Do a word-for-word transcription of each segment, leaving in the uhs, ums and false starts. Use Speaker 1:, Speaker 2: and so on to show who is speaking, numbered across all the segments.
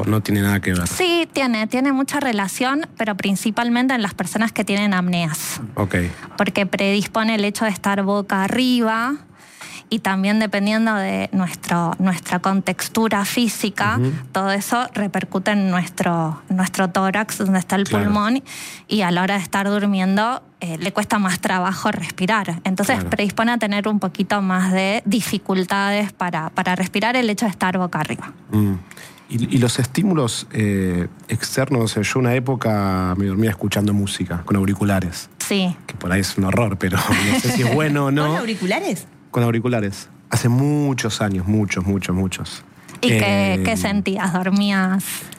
Speaker 1: ¿O no tiene nada que ver?
Speaker 2: Sí, tiene, tiene mucha relación, pero principalmente en las personas que tienen apneas.
Speaker 1: Ok.
Speaker 2: Porque predispone el hecho de estar boca arriba y también dependiendo de nuestro, nuestra contextura física, uh-huh. todo eso repercute en nuestro, nuestro tórax, donde está el claro. pulmón, y a la hora de estar durmiendo eh, le cuesta más trabajo respirar. Entonces claro. predispone a tener un poquito más de dificultades para, para respirar el hecho de estar boca arriba.
Speaker 1: Mm. Y, y los estímulos eh, externos, o sea, yo una época me dormía escuchando música con auriculares.
Speaker 2: Sí.
Speaker 1: Que por ahí es un horror, pero no sé si es bueno o no.
Speaker 3: ¿Con auriculares?
Speaker 1: Con auriculares. Hace muchos años, muchos, muchos, muchos.
Speaker 2: ¿Y eh, qué, qué sentías? ¿Dormías?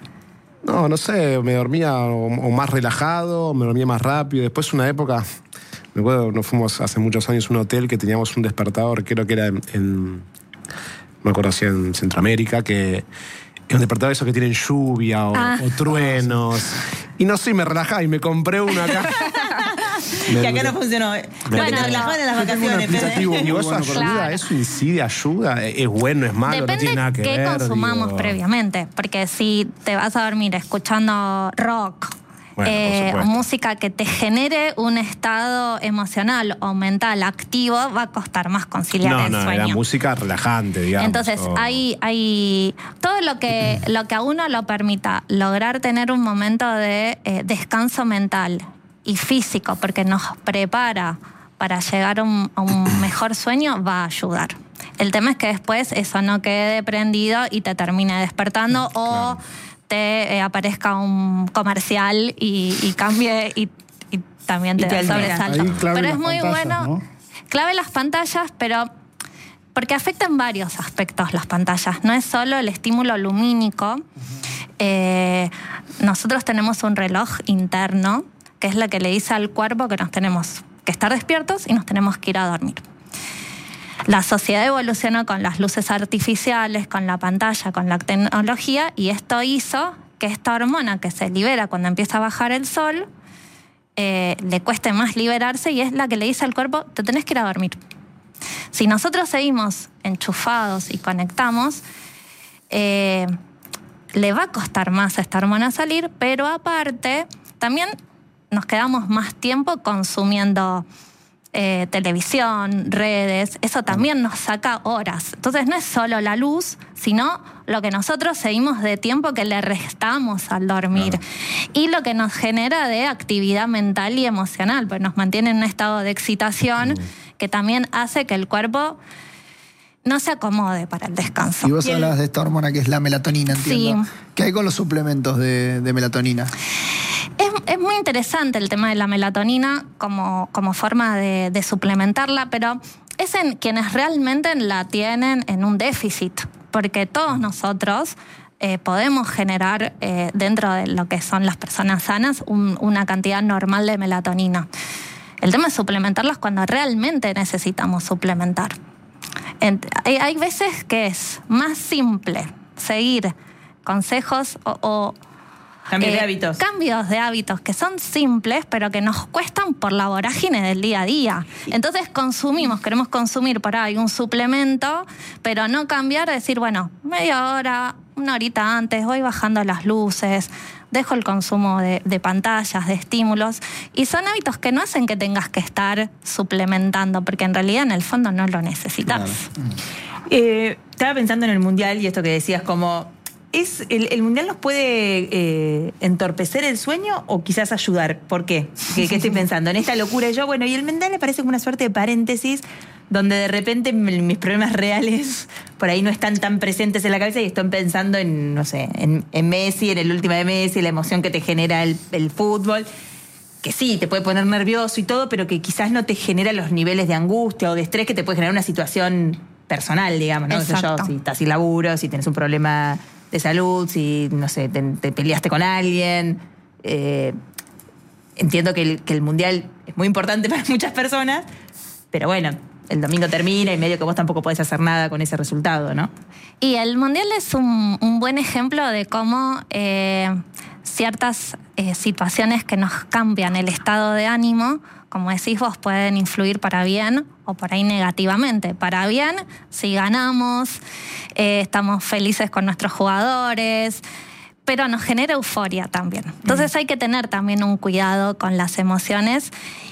Speaker 1: No, no sé, me dormía o, o más relajado, me dormía más rápido. Después una época, me acuerdo, nos fuimos hace muchos años a un hotel que teníamos un despertador, creo que era en, en no me acuerdo si en Centroamérica, que es un despertador esos que tienen lluvia o, ah. o truenos. Y no sé, me relajaba y me compré uno acá.
Speaker 3: Me, que acá no funcionó. Lo que te relajaban en las vacaciones.
Speaker 1: Pero... ¿Y eso ayuda? Claro. ¿Eso incide, ayuda? ¿Es bueno, es malo?
Speaker 2: Depende
Speaker 1: no tiene nada que
Speaker 2: qué
Speaker 1: ver.
Speaker 2: consumamos
Speaker 1: digo...
Speaker 2: previamente. Porque si te vas a dormir escuchando rock, bueno, eh, música que te genere un estado emocional o mental activo, va a costar más conciliar
Speaker 1: no,
Speaker 2: el
Speaker 1: no,
Speaker 2: sueño.
Speaker 1: No, era música relajante, digamos.
Speaker 2: Entonces,
Speaker 1: o...
Speaker 2: hay, hay todo lo que, lo que a uno lo permita lograr tener un momento de eh, descanso mental y físico, porque nos prepara para llegar a un, a un mejor sueño, va a ayudar. El tema es que después eso no quede prendido y te termine despertando claro. o te eh, aparezca un comercial y, y cambie y, y también te,
Speaker 3: y te
Speaker 2: sobresalta. Pero es muy bueno,
Speaker 4: ¿no?
Speaker 2: clave las pantallas, pero porque afectan varios aspectos las pantallas. No es solo el estímulo lumínico. Uh-huh. Eh, nosotros tenemos un reloj interno que es la que le dice al cuerpo que nos tenemos que estar despiertos y nos tenemos que ir a dormir. La sociedad evolucionó con las luces artificiales, con la pantalla, con la tecnología, y esto hizo que esta hormona que se libera cuando empieza a bajar el sol, eh, le cueste más liberarse y es la que le dice al cuerpo, te tenés que ir a dormir. Si nosotros seguimos enchufados y conectamos, eh, le va a costar más a esta hormona salir, pero aparte también nos quedamos más tiempo consumiendo eh, televisión, redes, eso también nos saca horas. Entonces no es solo la luz, sino lo que nosotros seguimos de tiempo que le restamos al dormir. Claro. Y lo que nos genera de actividad mental y emocional, pues nos mantiene en un estado de excitación mm. que también hace que el cuerpo no se acomode para el descanso.
Speaker 4: Y vos hablabas de esta hormona que es la melatonina, entiendo. Sí. ¿Qué hay con los suplementos de, de melatonina?
Speaker 2: Es, es muy interesante el tema de la melatonina como, como forma de, de suplementarla, pero es en quienes realmente la tienen en un déficit, porque todos nosotros eh, podemos generar eh, dentro de lo que son las personas sanas un, una cantidad normal de melatonina. El tema es suplementarlas cuando realmente necesitamos suplementar. Hay, hay veces que es más simple seguir consejos o, o
Speaker 3: cambios eh, de hábitos.
Speaker 2: Cambios de hábitos que son simples, pero que nos cuestan por la vorágine del día a día. Entonces consumimos, queremos consumir por ahí un suplemento, pero no cambiar, decir, bueno, media hora, una horita antes, voy bajando las luces, dejo el consumo de, de pantallas, de estímulos, y son hábitos que no hacen que tengas que estar suplementando, porque en realidad en el fondo no lo necesitas.
Speaker 3: Claro. Eh, estaba pensando en el Mundial y esto que decías como... ¿Es el, el Mundial nos puede eh, entorpecer el sueño o quizás ayudar? ¿Por qué? ¿Qué, qué estoy pensando? En esta locura yo, bueno, y el Mundial me parece como una suerte de paréntesis donde de repente mis problemas reales por ahí no están tan presentes en la cabeza y estoy pensando en, no sé, en, en Messi, en el último de Messi, la emoción que te genera el, el fútbol, que sí, te puede poner nervioso y todo, pero que quizás no te genera los niveles de angustia o de estrés que te puede generar una situación personal, digamos, ¿no? Exacto. No sé yo, si estás sin laburo, si tienes un problema de salud, si, no sé, te, te peleaste con alguien. Eh, entiendo que el, que el Mundial es muy importante para muchas personas, pero bueno, el domingo termina y medio que vos tampoco podés hacer nada con ese resultado, ¿no?
Speaker 2: Y el Mundial es un, un buen ejemplo de cómo eh, ciertas eh, situaciones que nos cambian el estado de ánimo, como decís vos, pueden influir para bien o por ahí negativamente. Para bien, si ganamos, eh, estamos felices con nuestros jugadores, pero nos genera euforia también. Entonces mm. hay que tener también un cuidado con las emociones.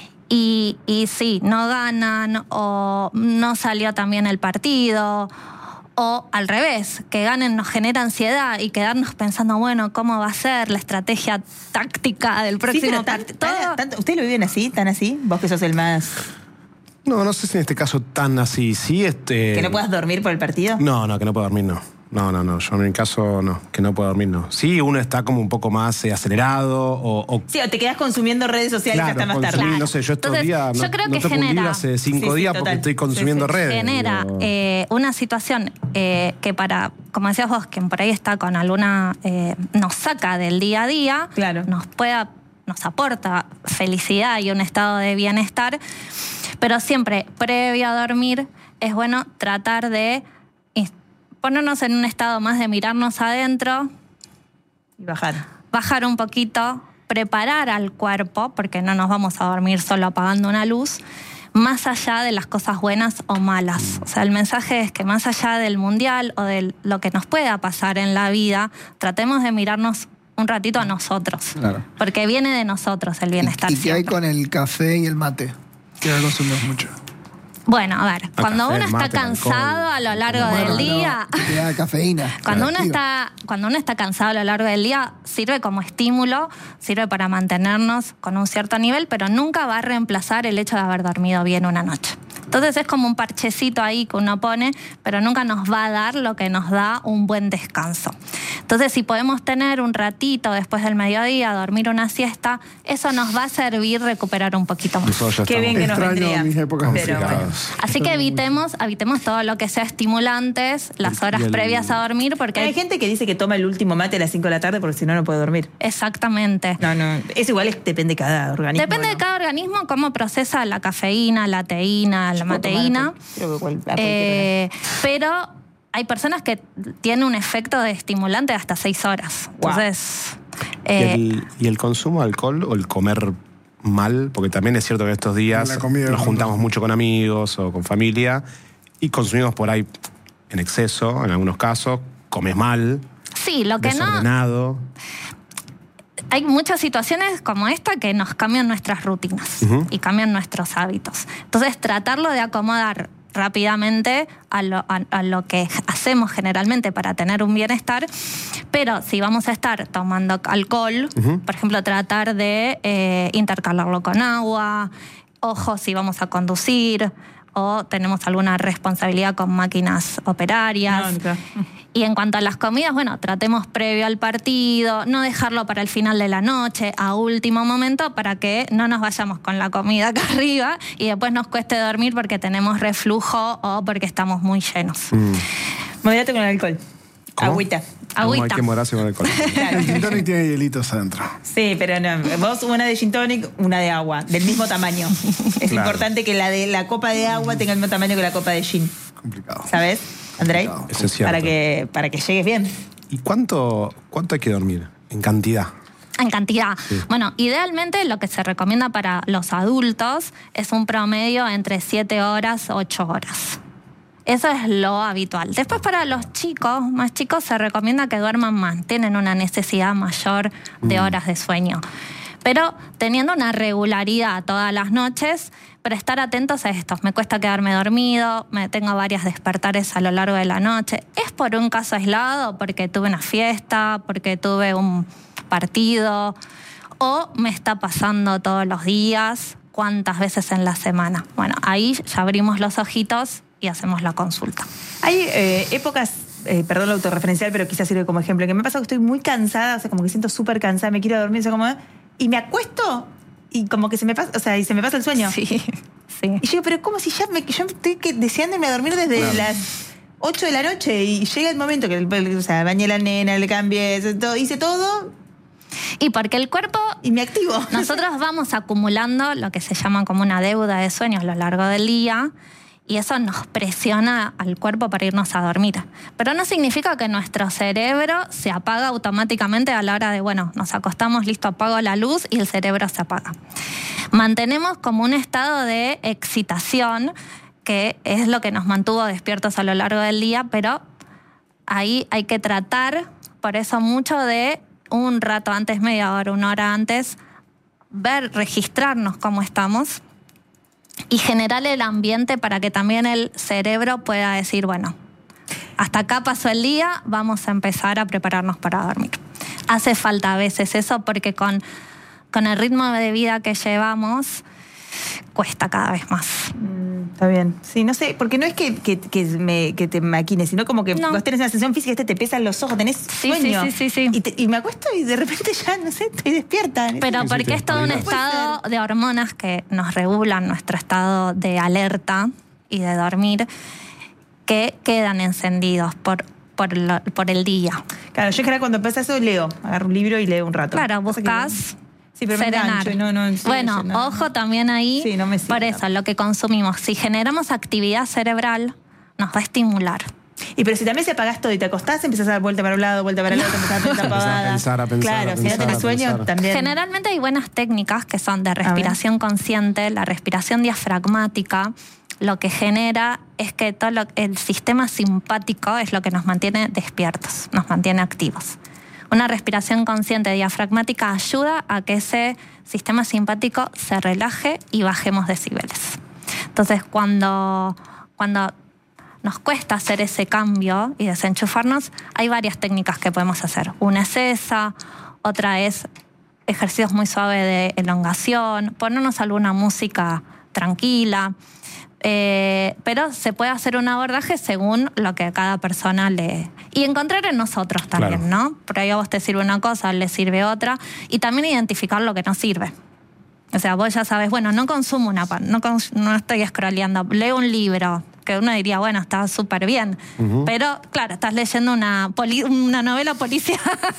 Speaker 2: Y, y sí, no ganan o no salió también el partido, o al revés, que ganen nos genera ansiedad y quedarnos pensando, bueno, ¿cómo va a ser la estrategia táctica del próximo
Speaker 3: sí,
Speaker 2: partido?
Speaker 3: ¿Ustedes lo viven así, tan así? Vos que sos el más...
Speaker 1: No, no sé si en este caso tan así. Sí, este...
Speaker 3: ¿Que no puedas dormir por el partido?
Speaker 1: No, no, que no puedo dormir, no. No, no, no. Yo en mi caso, no. Que no puedo dormir, no. Sí, uno está como un poco más eh, acelerado o, o...
Speaker 3: Sí, o te quedas consumiendo redes sociales
Speaker 1: claro,
Speaker 3: hasta más tarde.
Speaker 1: Claro. No sé, yo estos
Speaker 2: Entonces,
Speaker 1: días
Speaker 2: yo
Speaker 1: no,
Speaker 2: creo
Speaker 1: no
Speaker 2: que
Speaker 1: toco
Speaker 2: genera,
Speaker 1: un libro hace cinco
Speaker 3: sí,
Speaker 1: días
Speaker 3: sí,
Speaker 1: porque estoy consumiendo
Speaker 3: sí, sí.
Speaker 1: redes.
Speaker 2: Genera
Speaker 1: digo...
Speaker 2: eh, una situación eh, que para, como decías vos, quien por ahí está con alguna... Eh, nos saca del día a día,
Speaker 3: claro.
Speaker 2: nos pueda, nos aporta felicidad y un estado de bienestar, pero siempre, previo a dormir, es bueno tratar de ponernos en un estado más de mirarnos adentro.
Speaker 3: Y bajar.
Speaker 2: Bajar un poquito, preparar al cuerpo, porque no nos vamos a dormir solo apagando una luz, más allá de las cosas buenas o malas. O sea, el mensaje es que más allá del mundial o de lo que nos pueda pasar en la vida, tratemos de mirarnos un ratito a nosotros. Claro. Porque viene de nosotros el bienestar.
Speaker 4: ¿Y, y qué hay con el café y el mate? Que lo consumimos mucho.
Speaker 2: Bueno, a ver,
Speaker 1: a
Speaker 2: cuando
Speaker 1: café,
Speaker 2: uno está
Speaker 1: mate,
Speaker 2: cansado a lo largo
Speaker 4: bueno,
Speaker 2: del día...
Speaker 4: No, te da cafeína.
Speaker 2: Cuando uno,
Speaker 4: activo.
Speaker 2: está, cuando uno está cansado a lo largo del día, sirve como estímulo, sirve para mantenernos con un cierto nivel, pero nunca va a reemplazar el hecho de haber dormido bien una noche. Entonces es como un parchecito ahí que uno pone, pero nunca nos va a dar lo que nos da un buen descanso. Entonces, si podemos tener un ratito después del mediodía, dormir una siesta, eso nos va a servir recuperar un poquito más.
Speaker 3: Qué bien que nos vendría.
Speaker 1: mis épocas
Speaker 3: Pero bueno.
Speaker 2: Así que evitemos, evitemos todo lo que sea estimulantes, las horas
Speaker 1: el...
Speaker 2: previas a dormir, porque...
Speaker 3: Hay gente que dice que toma el último mate a las cinco de la tarde porque si no, no puede dormir.
Speaker 2: Exactamente.
Speaker 3: No, no, eso igual es, depende de cada organismo.
Speaker 2: Depende
Speaker 3: ¿no?
Speaker 2: de cada organismo cómo procesa la cafeína, la teína, la mateína.
Speaker 3: Creo que cual,
Speaker 2: eh, pero hay personas que tienen un efecto de estimulante de hasta seis horas.
Speaker 3: Wow.
Speaker 2: Entonces...
Speaker 1: ¿Y,
Speaker 2: Eh,
Speaker 1: el, ¿Y el consumo de alcohol o el comer mal? Porque también es cierto que estos días nos juntamos mucho con amigos o con familia y consumimos por ahí en exceso, en algunos casos, comes mal,
Speaker 2: sí, lo que
Speaker 1: desordenado.
Speaker 2: No... Hay muchas situaciones como esta que nos cambian nuestras rutinas uh-huh. y cambian nuestros hábitos. Entonces, tratarlo de acomodar rápidamente a lo, a, a lo que hacemos generalmente para tener un bienestar, pero si vamos a estar tomando alcohol, uh-huh. por ejemplo, tratar de eh, intercalarlo con agua, ojo si vamos a conducir o tenemos alguna responsabilidad con máquinas operarias. No, no. Y en cuanto a las comidas, bueno, tratemos previo al partido, no dejarlo para el final de la noche, a último momento, para que no nos vayamos con la comida acá arriba y después nos cueste dormir porque tenemos reflujo o porque estamos muy llenos.
Speaker 3: Mm. Moderate con el alcohol. ¿Cómo? Agüita.
Speaker 2: Agüita.
Speaker 1: No hay que moderarse con el alcohol.
Speaker 4: Claro. El gin tonic tiene hielitos adentro.
Speaker 3: Sí, pero no. Vos una de gin tonic, una de agua, del mismo tamaño. Es claro. importante que la de la copa de agua tenga el mismo tamaño que la copa de gin.
Speaker 4: Complicado.
Speaker 3: ¿Sabes, Andrei?
Speaker 1: Eso es cierto.
Speaker 3: Para que, para que llegues bien.
Speaker 1: ¿Y cuánto, cuánto hay que dormir? En cantidad.
Speaker 2: En cantidad. Sí. Bueno, idealmente lo que se recomienda para los adultos es un promedio entre siete horas, ocho horas. Eso es lo habitual. Después para los chicos, más chicos, se recomienda que duerman más. Tienen una necesidad mayor de horas de sueño. Pero teniendo una regularidad todas las noches, pero estar atentos a esto. Me cuesta quedarme dormido, me tengo varias despertares a lo largo de la noche. ¿Es por un caso aislado? ¿Porque tuve una fiesta? ¿Porque tuve un partido? ¿O me está pasando todos los días? ¿Cuántas veces en la semana? Bueno, ahí ya abrimos los ojitos y hacemos la consulta.
Speaker 3: Hay eh, épocas, eh, perdón lo autorreferencial, pero quizás sirve como ejemplo, que me pasa que estoy muy cansada, o sea, como que siento súper cansada, me quiero dormir, o sea, como, y me acuesto y como que se me pasa, o sea, y se me pasa el sueño.
Speaker 2: Sí, sí.
Speaker 3: Y yo digo, pero ¿cómo si ya me, yo estoy que, deseándome a dormir desde claro. las ocho de la noche y llega el momento que, o sea, bañé a la nena, le cambié, todo, hice todo...
Speaker 2: Y porque el cuerpo...
Speaker 3: Y me activo.
Speaker 2: Nosotros vamos acumulando lo que se llama como una deuda de sueño a lo largo del día y eso nos presiona al cuerpo para irnos a dormir. Pero no significa que nuestro cerebro se apaga automáticamente a la hora de, bueno, nos acostamos, listo, apago la luz y el cerebro se apaga. Mantenemos como un estado de excitación que es lo que nos mantuvo despiertos a lo largo del día, pero ahí hay que tratar por eso mucho de un rato antes, media hora, una hora antes, ver, registrarnos cómo estamos y generar el ambiente para que también el cerebro pueda decir, bueno, hasta acá pasó el día, vamos a empezar a prepararnos para dormir. Hace falta a veces eso porque con, con el ritmo de vida que llevamos, cuesta cada vez más.
Speaker 3: Mm, está bien. Sí, no sé, porque no es que, que, que, me, que te maquines, sino como que
Speaker 2: no.
Speaker 3: vos tenés una sensación física, este te pesan los ojos, tenés
Speaker 2: sí,
Speaker 3: sueño.
Speaker 2: Sí, sí, sí, sí.
Speaker 3: Y, te, y me acuesto y de repente ya, no sé, estoy despierta.
Speaker 2: Pero
Speaker 1: sí,
Speaker 2: porque
Speaker 1: sí,
Speaker 2: es todo un
Speaker 1: no
Speaker 2: estado de hormonas que nos regulan nuestro estado de alerta y de dormir, que quedan encendidos por, por, lo, por el día.
Speaker 3: Claro, yo en general cuando pasa eso leo, agarro un libro y leo un rato.
Speaker 2: Claro, buscas
Speaker 3: sí, pero me
Speaker 2: serenar.
Speaker 3: engancho y no, no, sí,
Speaker 2: bueno,
Speaker 3: yo no,
Speaker 2: ojo
Speaker 3: no.
Speaker 2: también ahí,
Speaker 3: Sí, no me sirve.
Speaker 2: por eso, lo que consumimos. Si generamos actividad cerebral, nos va a estimular.
Speaker 3: Y pero si también se apagás todo y te acostás, empezás a dar vuelta para un lado, vuelta para el otro, empezás a pensar pavadas.
Speaker 1: A pensar, a pensar,
Speaker 3: Claro,
Speaker 1: a
Speaker 3: si no
Speaker 1: pensar,
Speaker 3: tenés
Speaker 1: a
Speaker 3: sueño,
Speaker 1: pensar.
Speaker 3: también.
Speaker 2: Generalmente hay buenas técnicas que son de respiración consciente, la respiración diafragmática. Lo que genera es que todo lo, el sistema simpático es lo que nos mantiene despiertos, nos mantiene activos. Una respiración consciente diafragmática ayuda a que ese sistema simpático se relaje y bajemos decibeles. Entonces, cuando, cuando nos cuesta hacer ese cambio y desenchufarnos, hay varias técnicas que podemos hacer. Una es esa, otra es ejercicios muy suaves de elongación, ponernos alguna música tranquila. Eh, pero se puede hacer un abordaje según lo que a cada persona le... Y encontrar en nosotros también, claro. ¿no? Por ahí a vos te sirve una cosa, le sirve otra. Y también identificar lo que no sirve. O sea, vos ya sabes, bueno, no consumo una... No, cons- no estoy scrolleando, leo un libro. Que uno diría, bueno, está súper bien. Uh-huh. Pero, claro, estás leyendo una, poli- una novela policial.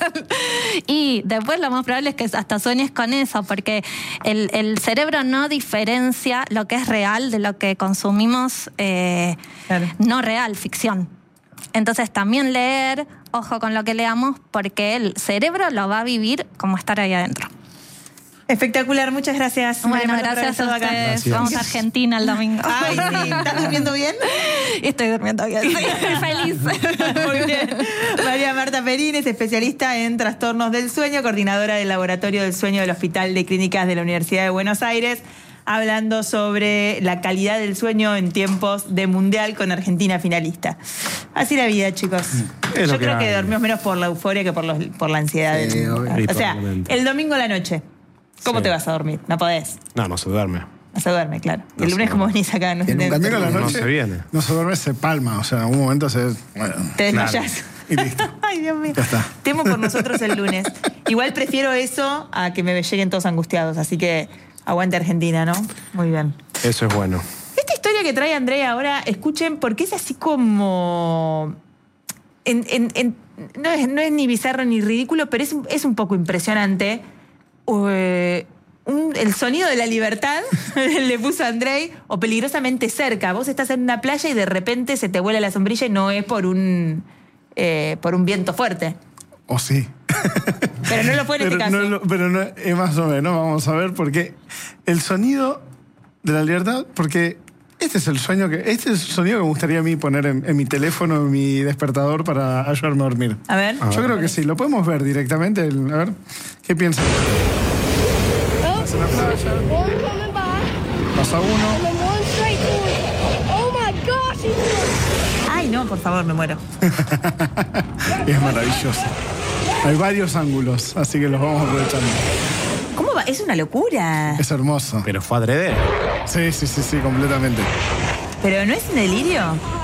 Speaker 2: Y después lo más probable es que hasta sueñes con eso, porque el, el cerebro no diferencia lo que es real de lo que consumimos eh, claro. no real, ficción. Entonces también leer, ojo con lo que leamos, porque el cerebro lo va a vivir como estar ahí adentro.
Speaker 3: Espectacular, muchas gracias.
Speaker 2: Bueno,
Speaker 3: María
Speaker 2: gracias a ustedes.
Speaker 1: Gracias.
Speaker 2: Vamos a Argentina el domingo.
Speaker 3: Ay, sí. ¿Estás durmiendo bien?
Speaker 2: Estoy durmiendo bien, sí, estoy feliz.
Speaker 3: Muy bien. María Marta Perín es especialista en trastornos del sueño, coordinadora del Laboratorio del Sueño del Hospital de Clínicas de la Universidad de Buenos Aires, hablando sobre la calidad del sueño en tiempos de Mundial con Argentina finalista. Así la vida, chicos.
Speaker 1: Es
Speaker 3: Yo
Speaker 1: que
Speaker 3: creo que
Speaker 1: hay.
Speaker 3: dormimos menos por la euforia que por, los, por la ansiedad.
Speaker 4: Sí,
Speaker 3: del,
Speaker 4: obvio.
Speaker 3: o sea,
Speaker 1: Probablemente.
Speaker 3: el domingo a la noche, ¿cómo
Speaker 1: Sí.
Speaker 3: te vas a dormir? No podés.
Speaker 1: No, no se duerme.
Speaker 3: No se duerme, claro.
Speaker 1: No
Speaker 3: el
Speaker 1: se
Speaker 3: lunes, como
Speaker 1: duerme.
Speaker 3: venís acá, no
Speaker 4: En un
Speaker 3: te,
Speaker 4: cantero a la
Speaker 1: No
Speaker 4: noche
Speaker 1: se viene.
Speaker 4: no se duerme, se palma. O sea, en algún momento se... Bueno,
Speaker 3: te desmayás.
Speaker 4: y listo.
Speaker 3: Ay, Dios mío.
Speaker 4: Ya está.
Speaker 3: Temo por nosotros el lunes. Igual prefiero eso a que me lleguen todos angustiados. Así que aguante Argentina, ¿no? Muy bien.
Speaker 1: Eso es bueno.
Speaker 3: Esta historia que trae Andrea ahora, escuchen, porque es así como... En, en, en, no, es, no es ni bizarro ni ridículo, pero es, es un poco impresionante. Uh, un, el sonido de la libertad, le puso a Andrei, o peligrosamente cerca. Vos estás en una playa y de repente se te vuela la sombrilla y no es por un, eh, por un viento fuerte.
Speaker 4: O sí.
Speaker 3: Pero no lo fue en
Speaker 4: pero
Speaker 3: este caso.
Speaker 4: No, lo- pero no, es más o menos, vamos a ver, porque el sonido de la libertad, porque este es el sueño que, este es el sonido que me gustaría a mí poner en, en mi teléfono, en mi despertador para ayudarme a dormir.
Speaker 3: A ver.
Speaker 1: A
Speaker 4: Yo
Speaker 1: ver.
Speaker 4: creo que sí, lo podemos ver directamente. el- A ver, ¿qué piensan? Vas a la playa,
Speaker 5: One coming by,
Speaker 4: pasa uno.
Speaker 5: and then one straight towards. Oh my gosh, he's
Speaker 3: Ay, no, por favor, me muero.
Speaker 4: Es maravilloso. Hay varios ángulos, así que los vamos aprovechando.
Speaker 3: ¿Cómo va? Es una locura.
Speaker 4: Es hermoso.
Speaker 1: Pero fue adrede.
Speaker 4: Sí, sí, sí, sí, completamente.
Speaker 3: ¿Pero no es un delirio?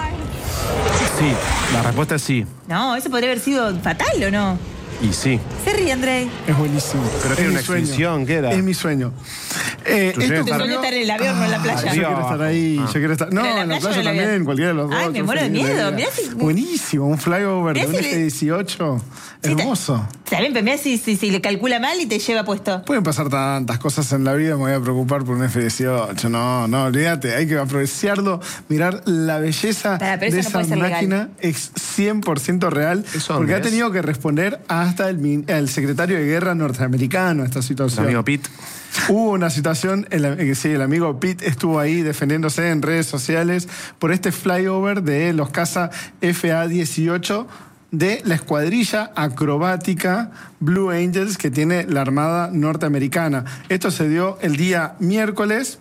Speaker 1: Sí, la respuesta es sí.
Speaker 3: No, eso podría haber sido fatal, ¿o no?
Speaker 1: Y sí.
Speaker 3: Se ríe, Andrei.
Speaker 4: Es buenísimo.
Speaker 1: Pero
Speaker 4: Es
Speaker 1: era
Speaker 4: mi
Speaker 1: una
Speaker 4: sueño.
Speaker 1: extinción, ¿qué era?
Speaker 4: Es mi sueño. Eh,
Speaker 1: Tu
Speaker 4: esto
Speaker 1: sueño
Speaker 3: Tu sueño
Speaker 4: ocurrió-
Speaker 3: estar en el avión, no en la
Speaker 4: Ah,
Speaker 3: playa.
Speaker 4: yo quiero estar ahí,
Speaker 1: Ah.
Speaker 4: yo quiero estar... No,
Speaker 3: ¿Pero en la
Speaker 4: en la
Speaker 3: playa o
Speaker 4: playa
Speaker 3: en el
Speaker 4: también,
Speaker 3: avión?
Speaker 4: cualquiera de los dos.
Speaker 3: Ay, me
Speaker 4: yo
Speaker 3: muero de
Speaker 4: feliz
Speaker 3: miedo,
Speaker 4: vida.
Speaker 3: mirá si-
Speaker 4: Buenísimo, un flyover de
Speaker 3: Mirá
Speaker 4: un
Speaker 3: si le-
Speaker 4: F dieciocho.
Speaker 3: Sí, te-
Speaker 4: Hermoso.
Speaker 3: Está bien, pero mirá si, si, si le calcula mal y te lleva puesto.
Speaker 4: Pueden pasar tantas cosas en la vida, me voy a preocupar por un F dieciocho. No, no, olvídate, hay que apreciarlo, mirar la belleza
Speaker 3: Pará, pero
Speaker 4: de
Speaker 3: eso no
Speaker 4: esa
Speaker 3: puede ser legal.
Speaker 4: máquina. Es cien por ciento real,
Speaker 1: ¿Eso
Speaker 4: porque
Speaker 1: dónde
Speaker 4: ha
Speaker 1: es?
Speaker 4: tenido que responder hasta el, min- el secretario de guerra norteamericano a esta
Speaker 1: El
Speaker 4: situación.
Speaker 1: amigo Pete.
Speaker 4: Hubo una situación en la que sí, el amigo Pete estuvo ahí defendiéndose en redes sociales por este flyover de los caza F A dieciocho de la escuadrilla acrobática Blue Angels que tiene la Armada norteamericana. Esto se dio el día miércoles,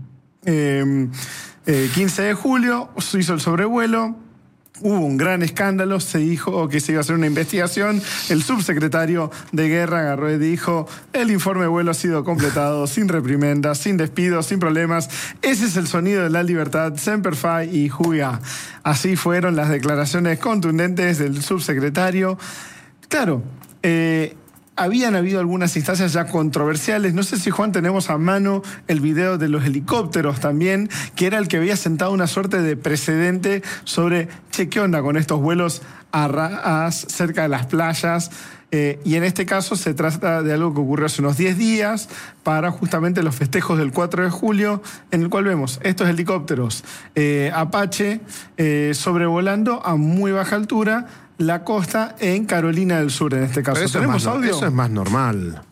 Speaker 4: eh, eh, quince de julio, se hizo el sobrevuelo. Hubo un gran escándalo, se dijo que se iba a hacer una investigación. El subsecretario de Guerra agarró y dijo: el informe de vuelo ha sido completado sin reprimendas, sin despidos, sin problemas. Ese es el sonido de la libertad, Semper Fi y Juga. Así fueron las declaraciones contundentes del subsecretario. Claro, eh, habían habido algunas instancias ya controversiales. No sé si, Juan, tenemos a mano el video de los helicópteros también, que era el que había sentado una suerte de precedente sobre, che, ¿qué onda con estos vuelos a ras cerca de las playas? Eh, y en este caso se trata de algo que ocurrió hace unos diez días para justamente los festejos del cuatro de julio, en el cual vemos estos helicópteros eh, Apache eh, sobrevolando a muy baja altura la costa en Carolina del Sur, en este caso.
Speaker 1: Eso
Speaker 4: ¿Tenemos
Speaker 1: es más,
Speaker 4: audio?
Speaker 1: Eso es más normal.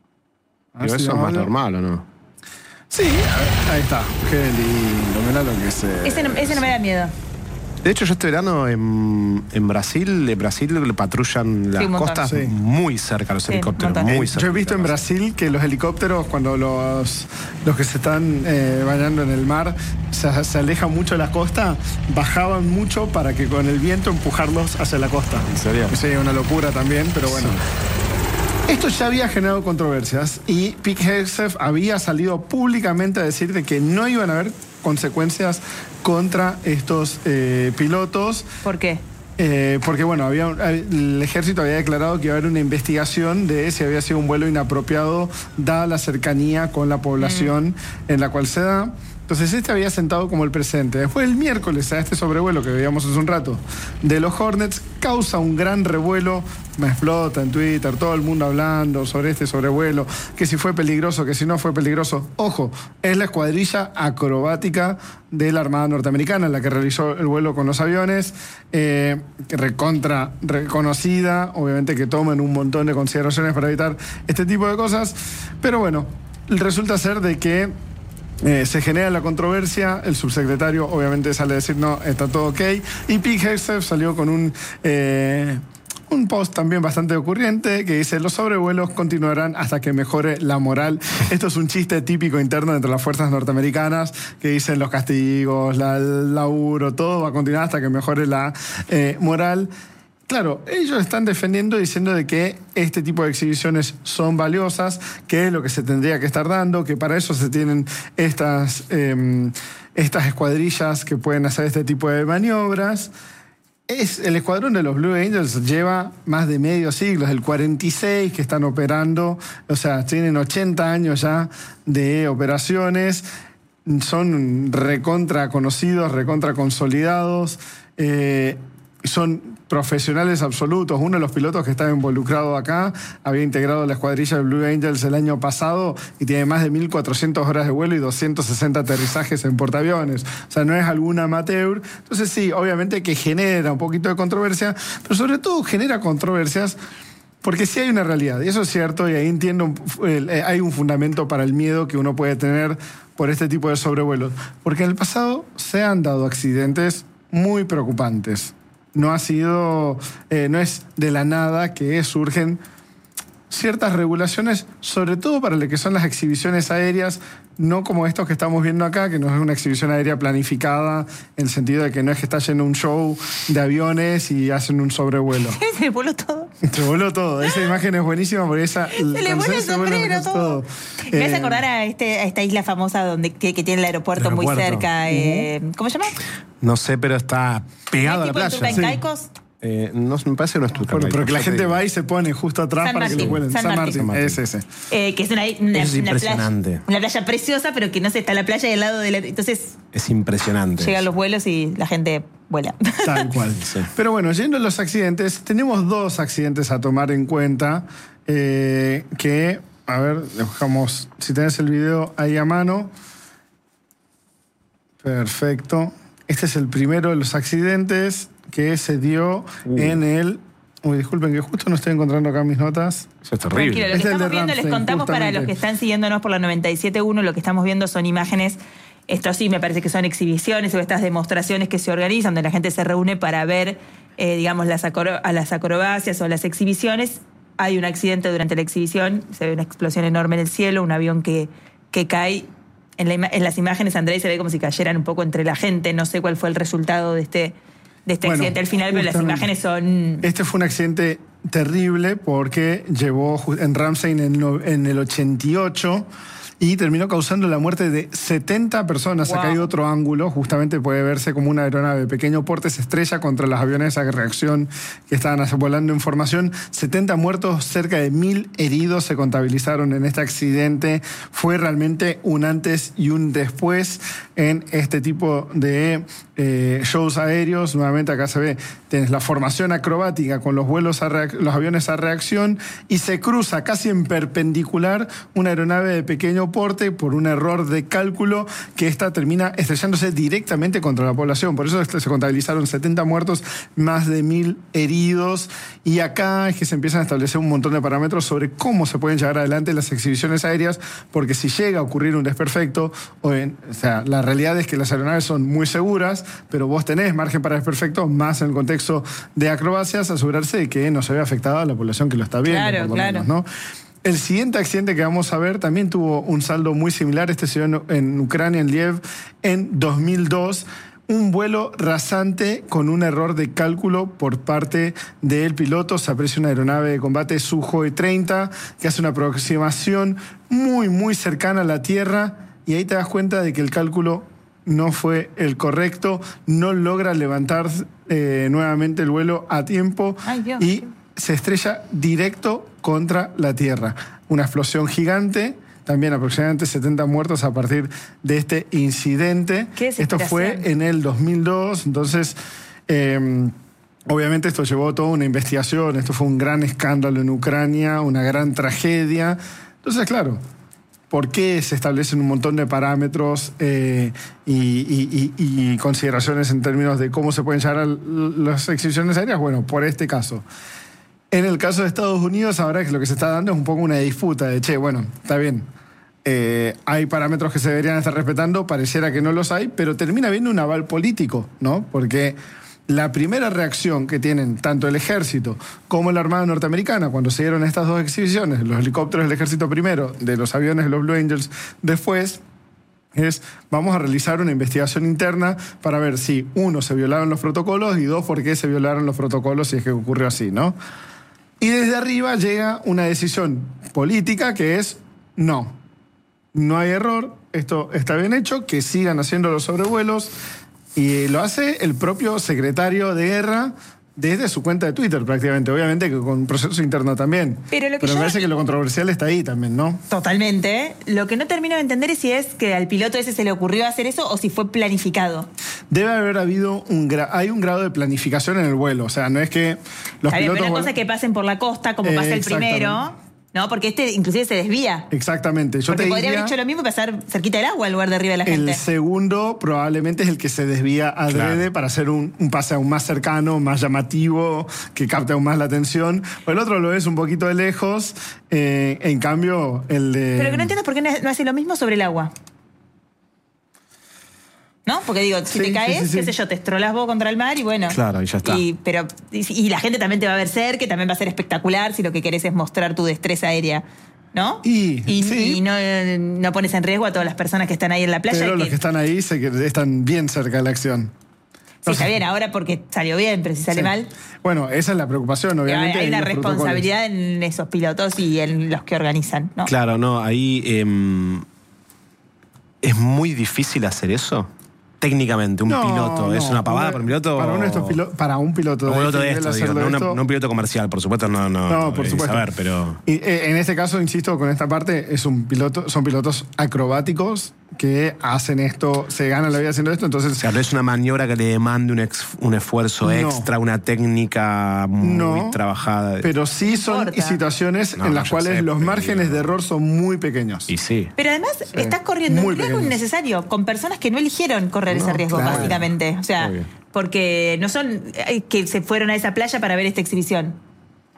Speaker 4: Ah,
Speaker 1: Digo,
Speaker 4: sí,
Speaker 1: eso es más
Speaker 4: audio.
Speaker 1: normal, ¿o no?
Speaker 4: Sí, ahí está. Qué lindo, mirá lo que se...
Speaker 3: Ese no, ese no me da miedo.
Speaker 1: De hecho, yo este verano en, en Brasil, en Brasil patrullan las
Speaker 3: Sí, un montón.
Speaker 1: costas
Speaker 4: Sí.
Speaker 1: muy cerca, los
Speaker 3: Sí,
Speaker 1: helicópteros,
Speaker 3: un montón.
Speaker 1: muy
Speaker 4: Yo
Speaker 1: cerca.
Speaker 4: he visto en Brasil que los helicópteros, cuando los, los que se están eh, bañando en el mar se, se alejan mucho de la costa, bajaban mucho para que con el viento empujarlos hacia la costa.
Speaker 1: ¿En serio?
Speaker 4: Sí, una locura también, pero bueno. Esto ya había generado controversias y Pete Hegseth había salido públicamente a decir de que no iban a haber consecuencias contra estos eh, pilotos.
Speaker 3: ¿Por qué?
Speaker 4: Eh, porque bueno, había, el ejército había declarado que iba a haber una investigación de si había sido un vuelo inapropiado dada la cercanía con la población mm. en la cual se da. Entonces este había sentado como el presente. Después el miércoles a este sobrevuelo que veíamos hace un rato de los Hornets causa un gran revuelo, me explota en Twitter, todo el mundo hablando sobre este sobrevuelo, que si fue peligroso, que si no fue peligroso. Ojo, es la escuadrilla acrobática de la Armada norteamericana la que realizó el vuelo con los aviones, eh, recontra reconocida, obviamente que toman un montón de consideraciones para evitar este tipo de cosas, pero bueno, resulta ser de que Eh, se genera la controversia, el subsecretario obviamente sale a decir no, está todo ok, y Pete Hegseth salió con un eh, un post también bastante ocurriente que dice: los sobrevuelos continuarán hasta que mejore la moral. Esto es un chiste típico interno entre las fuerzas norteamericanas que dicen los castigos, la, el laburo, todo va a continuar hasta que mejore la eh, moral. Claro, ellos están defendiendo diciendo de que este tipo de exhibiciones son valiosas, que es lo que se tendría que estar dando, que para eso se tienen estas, eh, estas escuadrillas que pueden hacer este tipo de maniobras. Es, el escuadrón de los Blue Angels lleva más de medio siglo, es el cuarenta y seis que están operando, o sea, tienen ochenta años ya de operaciones, son recontra conocidos, recontra consolidados, eh, son profesionales absolutos. Uno de los pilotos que estaba involucrado acá había integrado la escuadrilla de Blue Angels el año pasado y tiene más de mil cuatrocientas horas de vuelo y doscientos sesenta aterrizajes en portaaviones. O sea, no es algún amateur. Entonces sí, obviamente que genera un poquito de controversia, pero sobre todo genera controversias porque sí hay una realidad, y eso es cierto, y ahí entiendo, hay un fundamento para el miedo que uno puede tener por este tipo de sobrevuelos. Porque en el pasado se han dado accidentes muy preocupantes. No ha sido, eh, no es de la nada que surgen ciertas regulaciones, sobre todo para lo que son las exhibiciones aéreas, no como estos que estamos viendo acá, que no es una exhibición aérea planificada, en el sentido de que no es que está yendo un show de aviones y hacen un sobrevuelo.
Speaker 3: Se le voló todo.
Speaker 4: Se voló todo. Esa imagen es buenísima porque esa...
Speaker 3: Se le vuelve el sombrero todo. todo. Me hace
Speaker 4: Eh,
Speaker 3: acordar a, este, a esta isla famosa donde que, que tiene el aeropuerto,
Speaker 1: El
Speaker 3: muy
Speaker 1: aeropuerto.
Speaker 3: cerca. Eh, ¿Cómo se llama?
Speaker 1: No sé, pero está pegado a la
Speaker 3: ¿Tipo de
Speaker 1: playa.
Speaker 3: Tupencaicos?
Speaker 1: Eh, no, me parece que no es tu
Speaker 4: Bueno, pero que la gente va y se pone justo atrás
Speaker 3: San
Speaker 4: para
Speaker 3: Martín,
Speaker 4: que lo vuelen.
Speaker 3: San
Speaker 4: San
Speaker 3: Martín.
Speaker 4: Martín, es ese.
Speaker 3: Eh, que es una, una,
Speaker 1: Eso es
Speaker 3: una
Speaker 1: impresionante.
Speaker 3: playa, una playa preciosa, pero que no sé, está la playa y al lado de la... Entonces
Speaker 1: Es impresionante.
Speaker 3: llegan los vuelos y la gente vuela.
Speaker 4: Tal cual.
Speaker 1: Sí.
Speaker 4: Pero bueno, yendo a los accidentes, tenemos dos accidentes a tomar en cuenta eh, que, a ver, dejamos, si tenés el video ahí a mano. Perfecto. Este es el primero de los accidentes que se dio
Speaker 1: Uh.
Speaker 4: en el... Uy, disculpen que justo no estoy encontrando acá mis notas.
Speaker 1: Eso es terrible.
Speaker 3: Tranquilo, lo que
Speaker 4: Este es el
Speaker 3: estamos
Speaker 4: de
Speaker 3: viendo, les
Speaker 4: Ramstein,
Speaker 3: contamos para
Speaker 4: justamente.
Speaker 3: los que están siguiéndonos por la noventa y siete punto uno, lo que estamos viendo son imágenes, esto sí me parece que son exhibiciones o estas demostraciones que se organizan, donde la gente se reúne para ver eh, digamos, las acro- a las acrobacias o a las exhibiciones, hay un accidente durante la exhibición, se ve una explosión enorme en el cielo, un avión que, que cae. En, la ima- en las imágenes, Andrés, se ve como si cayeran un poco entre la gente. No sé cuál fue el resultado de este, de este
Speaker 4: Bueno,
Speaker 3: accidente al final, pero las
Speaker 4: justamente.
Speaker 3: imágenes son...
Speaker 4: Este fue un accidente terrible porque llevó ju- en Ramstein en, no- en el ochenta y ocho y terminó causando la muerte de setenta personas.
Speaker 3: Wow.
Speaker 4: Acá hay otro ángulo, justamente puede verse como una aeronave de pequeño porte se estrella contra los aviones a reacción que estaban volando en formación. setenta muertos, cerca de mil heridos se contabilizaron en este accidente. Fue realmente un antes y un después en este tipo de eh, shows aéreos. Nuevamente acá se ve, tienes la formación acrobática con los vuelos a reac- los aviones a reacción y se cruza casi en perpendicular una aeronave de pequeño porte por un error de cálculo que esta termina estrellándose directamente contra la población. Por eso se contabilizaron setenta muertos, más de mil heridos. Y acá es que se empiezan a establecer un montón de parámetros sobre cómo se pueden llevar adelante las exhibiciones aéreas, porque si llega a ocurrir un desperfecto, o, en, o sea, la realidad es que las aeronaves son muy seguras, pero vos tenés margen para desperfecto, más en el contexto de acrobacias, asegurarse de que no se ve afectada a la población que lo está viendo.
Speaker 3: Claro,
Speaker 4: por lo
Speaker 3: claro.
Speaker 4: menos, ¿no? El siguiente accidente que vamos a ver también tuvo un saldo muy similar. Este se dio en, en Ucrania, en Liev, en dos mil dos. Un vuelo rasante con un error de cálculo por parte del piloto. Se aprecia una aeronave de combate Sukhoi treinta que hace una aproximación muy, muy cercana a la Tierra. Y ahí te das cuenta de que el cálculo no fue el correcto. No logra levantar eh, nuevamente el vuelo a tiempo.
Speaker 3: Ay, Dios.
Speaker 4: Y se estrella directo contra la Tierra. Una explosión gigante, también aproximadamente setenta muertos a partir de este incidente.
Speaker 3: Qué
Speaker 4: Esto fue
Speaker 3: desesperación.
Speaker 4: en el dos mil dos, entonces... eh, obviamente esto llevó toda una investigación, esto fue un gran escándalo en Ucrania, una gran tragedia. Entonces, claro, ¿por qué se establecen un montón de parámetros eh, y, y- y- y consideraciones en términos de cómo se pueden llevar a l- las exhibiciones aéreas? Bueno, por este caso. En el caso de Estados Unidos, ahora que lo que se está dando es un poco una disputa de, che, bueno, está bien, eh, hay parámetros que se deberían estar respetando, pareciera que no los hay, pero termina habiendo un aval político, ¿no? Porque la primera reacción que tienen tanto el ejército como la Armada norteamericana cuando se dieron estas dos exhibiciones, los helicópteros del ejército primero, de los aviones de los Blue Angels después, es vamos a realizar una investigación interna para ver si, uno, se violaron los protocolos y dos, por qué se violaron los protocolos si es que ocurrió así, ¿no? Y desde arriba llega una decisión política que es no, no hay error, esto está bien hecho, que sigan haciendo los sobrevuelos. Y lo hace el propio secretario de guerra desde su cuenta de Twitter prácticamente, obviamente que con proceso interno también.
Speaker 3: Pero lo que
Speaker 4: me
Speaker 3: yo-
Speaker 4: parece que lo controversial está ahí también, ¿no?
Speaker 3: Totalmente. ¿eh? Lo que no termino de entender es si es que al piloto ese se le ocurrió hacer eso o si fue planificado.
Speaker 4: Debe haber habido un gra- hay un grado de planificación en el vuelo, o sea, no es que los
Speaker 3: Está bien,
Speaker 4: pilotos
Speaker 3: pero una
Speaker 4: vuelan-
Speaker 3: cosa es que pasen por la costa, como
Speaker 4: Eh,
Speaker 3: pasa el
Speaker 4: exactamente.
Speaker 3: primero, ¿no? Porque este inclusive se desvía.
Speaker 4: Exactamente, yo
Speaker 3: Porque
Speaker 4: te
Speaker 3: podría
Speaker 4: diría,
Speaker 3: haber hecho lo mismo y pasar cerquita del agua en lugar de arriba de la
Speaker 4: el
Speaker 3: gente.
Speaker 4: segundo probablemente es el que se desvía adrede
Speaker 1: Claro.
Speaker 4: para hacer un, un pase aún más cercano, más llamativo, que capte aún más la atención. O el otro lo ves un poquito de lejos, eh, en cambio el de...
Speaker 3: Pero lo que no entiendo es por qué no no hace lo mismo sobre el agua. ¿No? Porque digo, si
Speaker 4: Sí,
Speaker 3: te caes,
Speaker 4: sí, sí, sí.
Speaker 3: qué sé yo, te estrolas vos contra el mar y bueno.
Speaker 1: Claro, y ya está.
Speaker 3: Y, pero, y, y la gente también te va a ver cerca, que también va a ser espectacular si lo que querés es mostrar tu destreza aérea. ¿No?
Speaker 4: Y,
Speaker 3: y,
Speaker 4: sí.
Speaker 3: y no, no pones en riesgo a todas las personas que están ahí en la playa.
Speaker 4: Pero
Speaker 3: y
Speaker 4: los
Speaker 3: que-
Speaker 4: que están ahí se, que están bien cerca de la acción.
Speaker 3: sí, está bien, ahora porque salió bien, pero si sale
Speaker 4: Sí.
Speaker 3: mal.
Speaker 4: Bueno, esa es la preocupación,
Speaker 3: Hay,
Speaker 4: obviamente.
Speaker 3: hay
Speaker 4: y
Speaker 3: una
Speaker 4: los
Speaker 3: responsabilidad en esos pilotos y en los que organizan, ¿no?
Speaker 1: Claro, no, ahí em, es muy difícil hacer eso. Técnicamente, un
Speaker 4: No,
Speaker 1: piloto, ¿es
Speaker 4: no,
Speaker 1: una pavada
Speaker 4: una-
Speaker 1: para un piloto?
Speaker 4: Para, uno de estos
Speaker 1: o-
Speaker 4: pilo- para un piloto
Speaker 1: un
Speaker 4: de
Speaker 1: piloto
Speaker 4: este
Speaker 1: de
Speaker 4: nivel
Speaker 1: esto, digo,
Speaker 4: hacerlo
Speaker 1: no, una-
Speaker 4: esto-
Speaker 1: no un piloto comercial, por supuesto, no, no,
Speaker 4: No, por
Speaker 1: eh,
Speaker 4: supuesto.
Speaker 1: saber, pero...
Speaker 4: Y, eh, en este caso, insisto, con esta parte, es un piloto, son pilotos acrobáticos que hacen esto, se ganan la vida haciendo esto, entonces...
Speaker 1: O sea, no es una maniobra que le demande un, ex- un esfuerzo
Speaker 4: No.
Speaker 1: extra, una técnica muy
Speaker 4: No,
Speaker 1: trabajada.
Speaker 4: Pero sí son
Speaker 3: importa.
Speaker 4: situaciones
Speaker 1: No,
Speaker 4: en
Speaker 1: no,
Speaker 4: las
Speaker 1: ya
Speaker 4: cuales
Speaker 1: sé,
Speaker 4: los
Speaker 1: pero
Speaker 4: márgenes
Speaker 1: digo-
Speaker 4: de error son muy pequeños.
Speaker 1: Y sí.
Speaker 3: Pero además estás corriendo
Speaker 4: Muy
Speaker 3: un riesgo
Speaker 4: pequeños.
Speaker 3: innecesario con personas que no eligieron correr ese riesgo,
Speaker 4: claro.
Speaker 3: básicamente. O sea,
Speaker 1: Obvio.
Speaker 3: porque no son eh, que se fueron a esa playa para ver esta exhibición.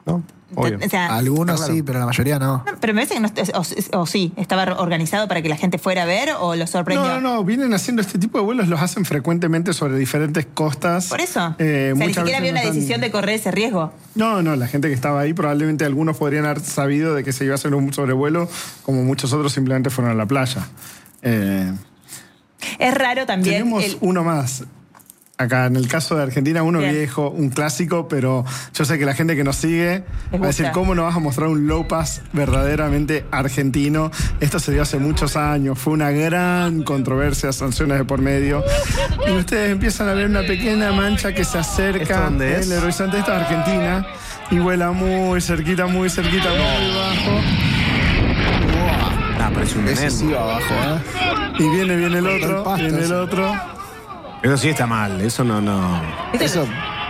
Speaker 1: ¿no? Obvio.
Speaker 3: O sea,
Speaker 6: Algunos
Speaker 1: Claro.
Speaker 6: sí, pero la mayoría no.
Speaker 3: no, pero me parece que no, o, o sí, estaba organizado para que la gente fuera a ver o lo sorprendió.
Speaker 4: No, no, no, vienen haciendo este tipo de vuelos, los hacen frecuentemente sobre diferentes costas.
Speaker 3: Por eso.
Speaker 4: Eh,
Speaker 3: o sea, ni
Speaker 4: muchas
Speaker 3: siquiera
Speaker 4: veces
Speaker 3: había
Speaker 4: no
Speaker 3: una
Speaker 4: están-
Speaker 3: decisión de correr ese riesgo.
Speaker 4: No, no, la gente que estaba ahí, probablemente algunos podrían haber sabido de que se iba a hacer un sobrevuelo, como muchos otros simplemente fueron a la playa. Eh,
Speaker 3: Es raro también.
Speaker 4: tenemos
Speaker 3: el-
Speaker 4: uno más. Acá, en el caso de Argentina, uno
Speaker 3: Bien.
Speaker 4: viejo, un clásico, pero yo sé que la gente que nos sigue
Speaker 3: Les
Speaker 4: va a decir,
Speaker 3: gusta.
Speaker 4: ¿cómo no vas a mostrar un low pass verdaderamente argentino? Esto se dio hace muchos años, fue una gran controversia, sanciones de por medio. Y ustedes empiezan a ver una pequeña mancha que se
Speaker 1: ¿Esto
Speaker 4: acerca
Speaker 1: dónde
Speaker 4: en
Speaker 1: es?
Speaker 4: el horizonte. Esto es Argentina y vuela muy cerquita, muy cerquita, muy bajo.
Speaker 1: Ah, parece un
Speaker 6: Ese
Speaker 1: veneno.
Speaker 6: sí va abajo, ¿eh?
Speaker 4: Y viene, viene el
Speaker 6: El
Speaker 4: otro,
Speaker 6: pasto
Speaker 4: viene el
Speaker 6: ese.
Speaker 4: otro.
Speaker 1: Eso sí está mal, eso no, no.
Speaker 6: Eso,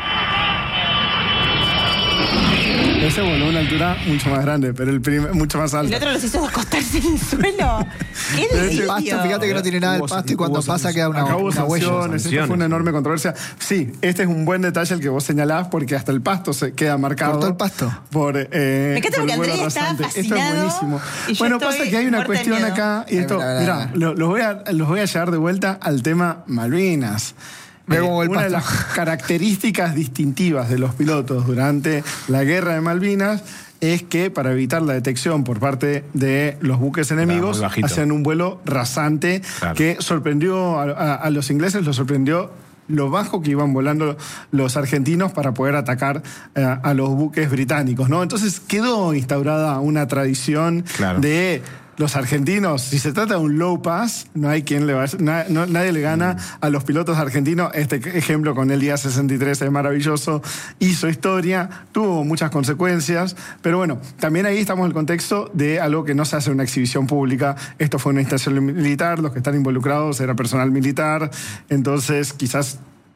Speaker 4: Ese voló a una altura mucho más grande, pero el primer, mucho más
Speaker 3: El
Speaker 4: alto.
Speaker 3: otro los hizo acostarse en el suelo. ¿Qué
Speaker 6: el
Speaker 3: delirio?
Speaker 6: pasto, fíjate que no tiene nada el
Speaker 1: Hubo-
Speaker 6: pasto y cuando
Speaker 1: hubo
Speaker 6: pasa queda una,
Speaker 4: Acá hubo
Speaker 6: una huella.
Speaker 4: sanciones, esto
Speaker 1: sanciones.
Speaker 4: fue una enorme controversia. Sí, este es un buen detalle el que vos señalás porque hasta el pasto se queda marcado.
Speaker 6: ¿Cortó el pasto?
Speaker 4: Por, eh,
Speaker 3: Me encanta
Speaker 4: por
Speaker 3: porque
Speaker 4: el vuelo
Speaker 3: Andrea está
Speaker 4: rasante. Esto es
Speaker 3: fascinado
Speaker 4: buenísimo.
Speaker 3: y yo
Speaker 4: Bueno,
Speaker 3: estoy
Speaker 4: pasa que hay una
Speaker 3: muerta de
Speaker 4: cuestión
Speaker 3: miedo.
Speaker 4: acá y
Speaker 6: Ay,
Speaker 4: esto,
Speaker 6: mira, mira,
Speaker 4: mira,
Speaker 6: mira.
Speaker 4: lo- los voy a, los voy a llevar de vuelta al tema Malvinas.
Speaker 6: Mira
Speaker 4: Eh,
Speaker 6: cómo va el
Speaker 4: una de las
Speaker 6: pasto.
Speaker 4: características distintivas de los pilotos durante la guerra de Malvinas es que para evitar la detección por parte de los buques enemigos
Speaker 1: muy bajito.
Speaker 4: hacían un vuelo rasante
Speaker 1: Claro.
Speaker 4: que sorprendió a, a- a los ingleses, los sorprendió lo bajo que iban volando los argentinos para poder atacar eh, a los buques británicos, ¿no? Entonces quedó instaurada una tradición
Speaker 1: Claro.
Speaker 4: de los argentinos, si se trata de un low pass, no hay quien le vaya, na- no- nadie le gana a los pilotos argentinos. Este ejemplo con el día sesenta y tres es maravilloso, hizo historia, tuvo muchas consecuencias, pero bueno, también ahí estamos en el contexto de algo que no se hace en una exhibición pública. Esto fue una instalación militar, los que están involucrados era personal militar, entonces quizás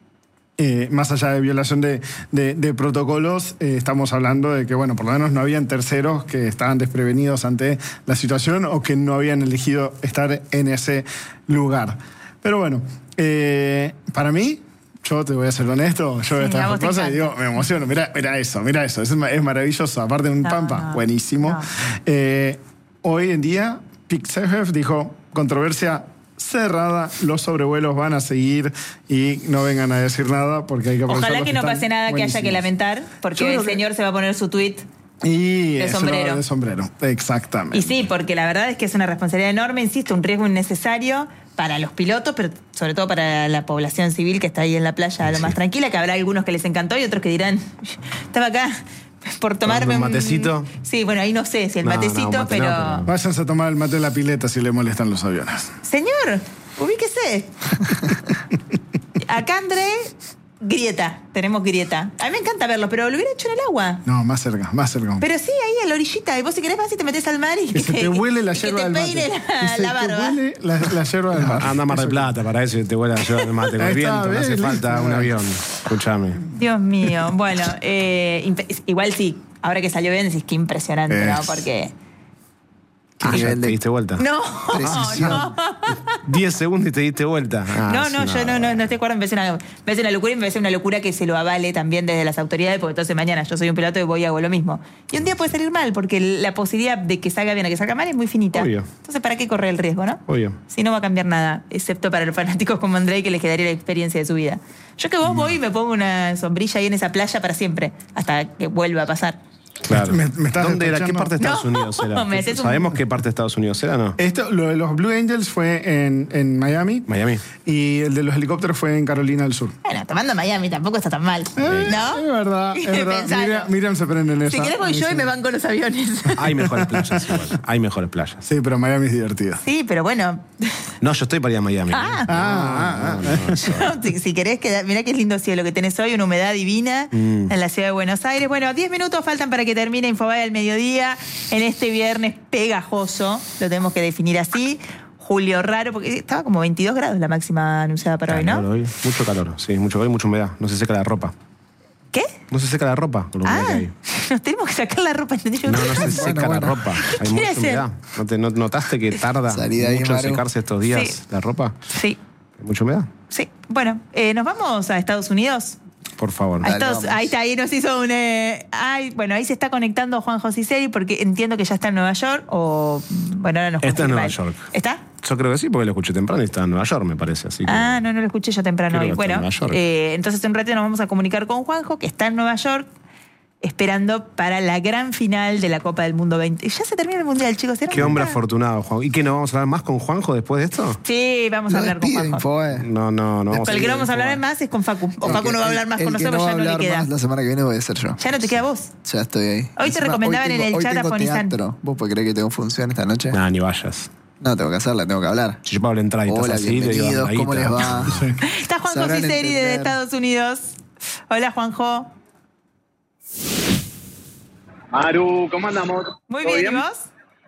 Speaker 4: eh, más allá de violación de, de- de protocolos, eh, estamos hablando de que, bueno, por lo menos no habían terceros que estaban desprevenidos ante la situación o que no habían elegido estar en ese lugar. Pero bueno, eh, para mí, yo te voy a ser honesto, yo veo
Speaker 3: a
Speaker 4: estas
Speaker 3: vos te
Speaker 4: cosas y digo,
Speaker 3: encanta.
Speaker 4: me emociono, mira, mira eso, mira eso, es, ma- es maravilloso, aparte de un
Speaker 3: No,
Speaker 4: pampa,
Speaker 3: no,
Speaker 4: buenísimo.
Speaker 3: no.
Speaker 4: Eh, hoy en día, Pixejev dijo, controversia cerrada, los sobrevuelos van a seguir y no vengan a decir nada porque hay que aprovechar
Speaker 3: Ojalá
Speaker 4: los
Speaker 3: que no
Speaker 4: están
Speaker 3: pase nada que haya que
Speaker 4: buenísimos.
Speaker 3: lamentar,
Speaker 4: Yo
Speaker 3: porque
Speaker 4: creo
Speaker 3: el
Speaker 4: que-
Speaker 3: señor se va a poner su tweet.
Speaker 4: Y
Speaker 3: De
Speaker 4: eso
Speaker 3: sombrero.
Speaker 4: no, de sombrero, exactamente.
Speaker 3: Y sí, porque la verdad es que es una responsabilidad enorme, insisto, un riesgo innecesario para los pilotos, pero sobre todo para la población civil que está ahí en la playa lo más tranquila, que habrá algunos que les encantó y otros que dirán, estaba acá por tomarme
Speaker 1: ¿Un matecito?
Speaker 3: Sí, bueno, ahí no sé si el
Speaker 1: No, no,
Speaker 3: matecito,
Speaker 1: un mate
Speaker 3: pero...
Speaker 1: no, pero-
Speaker 4: Váyanse a tomar el mate en la pileta si le molestan los aviones.
Speaker 3: Señor, ubíquese. Acá, André, grieta. Tenemos grieta. A mí me encanta verlo, pero lo hubiera hecho en el agua.
Speaker 4: No, más cerca, más cerca.
Speaker 3: Pero sí, ahí en la orillita. Y vos si querés vas y te metes al mar y
Speaker 4: que se te huele la
Speaker 3: y que
Speaker 4: yerba
Speaker 3: te
Speaker 4: del mate.
Speaker 3: peine
Speaker 4: Que
Speaker 3: la,
Speaker 4: se
Speaker 3: la
Speaker 4: te
Speaker 3: barba.
Speaker 4: huele la, la yerba del mar.
Speaker 1: Anda a Mar del
Speaker 4: Eso-
Speaker 1: Plata para eso y te vuela a llevar el mate con
Speaker 4: Ahí
Speaker 1: el
Speaker 4: está,
Speaker 1: viento, no
Speaker 4: ¿ves?
Speaker 1: hace
Speaker 4: Listo.
Speaker 1: falta un avión. Escúchame.
Speaker 3: Dios mío. Bueno, eh, imp- igual sí. Ahora que salió bien, decís que impresionante, ¿no?
Speaker 4: Es.
Speaker 3: Porque...
Speaker 6: ¿Qué
Speaker 1: Ah, ya
Speaker 6: nivel
Speaker 1: te
Speaker 6: de
Speaker 1: diste vuelta.
Speaker 3: No,
Speaker 6: precisión?
Speaker 3: no.
Speaker 1: Diez segundos y te diste vuelta. Ah,
Speaker 3: No,
Speaker 1: es
Speaker 3: no,
Speaker 1: una-
Speaker 3: yo no, no, no estoy de acuerdo. Me parece, una, me parece una locura y me parece una locura que se lo avale también desde las autoridades, porque entonces mañana yo soy un piloto y voy y hago lo mismo. Y un día puede salir mal, porque la posibilidad de que salga bien o que salga mal es muy finita.
Speaker 1: Obvio.
Speaker 3: Entonces, ¿para qué correr el riesgo, no?
Speaker 1: Obvio.
Speaker 3: Si no va a cambiar nada, excepto para los fanáticos como André, que les quedaría la experiencia de su vida. Yo que vos voy y me pongo una sombrilla ahí en esa playa para siempre, hasta que vuelva a pasar.
Speaker 1: Claro.
Speaker 4: Me- me estás
Speaker 1: ¿Dónde era? ¿Qué
Speaker 4: despachando?
Speaker 1: parte de Estados
Speaker 3: No,
Speaker 1: Unidos era?
Speaker 3: me haces un-
Speaker 1: ¿Sabemos qué parte de Estados Unidos era, no?
Speaker 4: Esto, lo de los Blue Angels fue en, en Miami.
Speaker 1: Miami.
Speaker 4: Y el de los helicópteros fue en Carolina del Sur.
Speaker 3: Bueno, tomando Miami tampoco está tan mal,
Speaker 4: Eh,
Speaker 3: ¿no?
Speaker 4: Es verdad, es verdad.
Speaker 3: Pensalo.
Speaker 4: Miriam, Miriam se prende en esa.
Speaker 3: Si querés voy yo y me van con los aviones.
Speaker 1: Hay mejores playas igual. Hay mejores playas.
Speaker 4: Sí, pero Miami es divertido.
Speaker 3: Sí, pero bueno,
Speaker 1: No, yo estoy para ir a Miami.
Speaker 3: Ah.
Speaker 4: Ah, ah, ah.
Speaker 3: si, si querés quedar, mirá qué lindo cielo que tenés hoy, una humedad divina
Speaker 1: Mm.
Speaker 3: en la ciudad de Buenos Aires. Bueno, diez minutos faltan para que termine Infobae al mediodía en este viernes pegajoso, lo tenemos que definir así. Julio raro, porque estaba como veintidós grados la máxima anunciada para hoy,
Speaker 1: Calor
Speaker 3: ¿no?
Speaker 1: hoy. Mucho calor, sí, mucho calor y mucha humedad. No se seca la ropa.
Speaker 3: ¿Qué?
Speaker 1: No se seca la ropa con la humedad
Speaker 3: Ah,
Speaker 1: que hay.
Speaker 3: nos tenemos que sacar la ropa, ¿entendés? Yo
Speaker 1: No,
Speaker 3: ¿qué
Speaker 1: no se
Speaker 3: pasa?
Speaker 1: seca
Speaker 6: Bueno,
Speaker 1: la
Speaker 6: bueno.
Speaker 1: ropa. Hay
Speaker 3: quiere
Speaker 1: mucha
Speaker 3: hacer?
Speaker 1: humedad. ¿No, te, no- ¿Notaste que tarda
Speaker 6: Salí de ahí,
Speaker 1: mucho en
Speaker 6: Maru.
Speaker 1: secarse estos días
Speaker 3: Sí.
Speaker 1: la ropa?
Speaker 3: Sí,
Speaker 1: Hay mucha humedad.
Speaker 3: sí. Bueno, eh, ¿nos vamos a Estados Unidos?
Speaker 1: Por favor.
Speaker 3: Ahí,
Speaker 6: Dale,
Speaker 3: todos-
Speaker 6: vamos.
Speaker 3: ahí está, ahí nos hizo un... eh, ay, bueno, ahí se está conectando Juanjo Ciceri porque entiendo que ya está en Nueva York o... Bueno, ahora nos
Speaker 1: Está en
Speaker 3: confirma
Speaker 1: Nueva
Speaker 3: él.
Speaker 1: York.
Speaker 3: ¿Está?
Speaker 1: Yo creo que sí, porque lo escuché temprano y está en Nueva York, me parece. Así que...
Speaker 3: Ah, no, no lo escuché yo temprano
Speaker 1: Creo
Speaker 3: hoy.
Speaker 1: que está en
Speaker 3: Bueno,
Speaker 1: Nueva York.
Speaker 3: eh, entonces en un rato nos vamos a comunicar con Juanjo, que está en Nueva York, esperando para la gran final de la Copa del Mundo veinte. Ya se termina el Mundial, chicos. ¿se dan
Speaker 1: Qué hombre
Speaker 3: cuenta?
Speaker 1: afortunado, Juan. ¿Y qué, no vamos a hablar más con Juanjo después de esto?
Speaker 3: Sí, vamos a
Speaker 6: No
Speaker 3: hablar con
Speaker 6: despiden,
Speaker 3: Juanjo.
Speaker 6: Infobae.
Speaker 1: No, no, no. Vamos
Speaker 3: Con
Speaker 1: a
Speaker 3: el que no
Speaker 1: ir.
Speaker 3: vamos a hablar más es con Facu. O Facu no va a hablar más
Speaker 6: El
Speaker 3: con
Speaker 6: que
Speaker 3: nosotros,
Speaker 6: no va
Speaker 3: ya
Speaker 6: a
Speaker 3: no le
Speaker 6: hablar
Speaker 3: queda.
Speaker 6: más la semana que viene voy a ser yo.
Speaker 3: Ya no te queda vos.
Speaker 6: Ya estoy ahí.
Speaker 3: Hoy te
Speaker 6: Encima,
Speaker 3: recomendaban
Speaker 6: tengo-
Speaker 3: en el
Speaker 6: hoy
Speaker 3: chat a
Speaker 6: tengo
Speaker 3: Fonizan.
Speaker 6: teatro. ¿Vos podés creer que tengo función esta noche?
Speaker 1: Nah, ni vayas.
Speaker 6: No, tengo que hacerla, tengo que hablar.
Speaker 1: Si yo pago la entrada y estás
Speaker 6: Hola,
Speaker 1: así, te digo,
Speaker 6: bienvenidos,
Speaker 1: ahí
Speaker 6: ¿cómo
Speaker 1: está.
Speaker 6: les va?
Speaker 3: Está Juanjo
Speaker 6: Sabrán
Speaker 3: Ciceri desde
Speaker 6: entender.
Speaker 3: Estados Unidos. Hola, Juanjo.
Speaker 7: Maru, ¿cómo andamos?
Speaker 3: Muy
Speaker 7: ¿Todo
Speaker 3: bien, ¿y vos?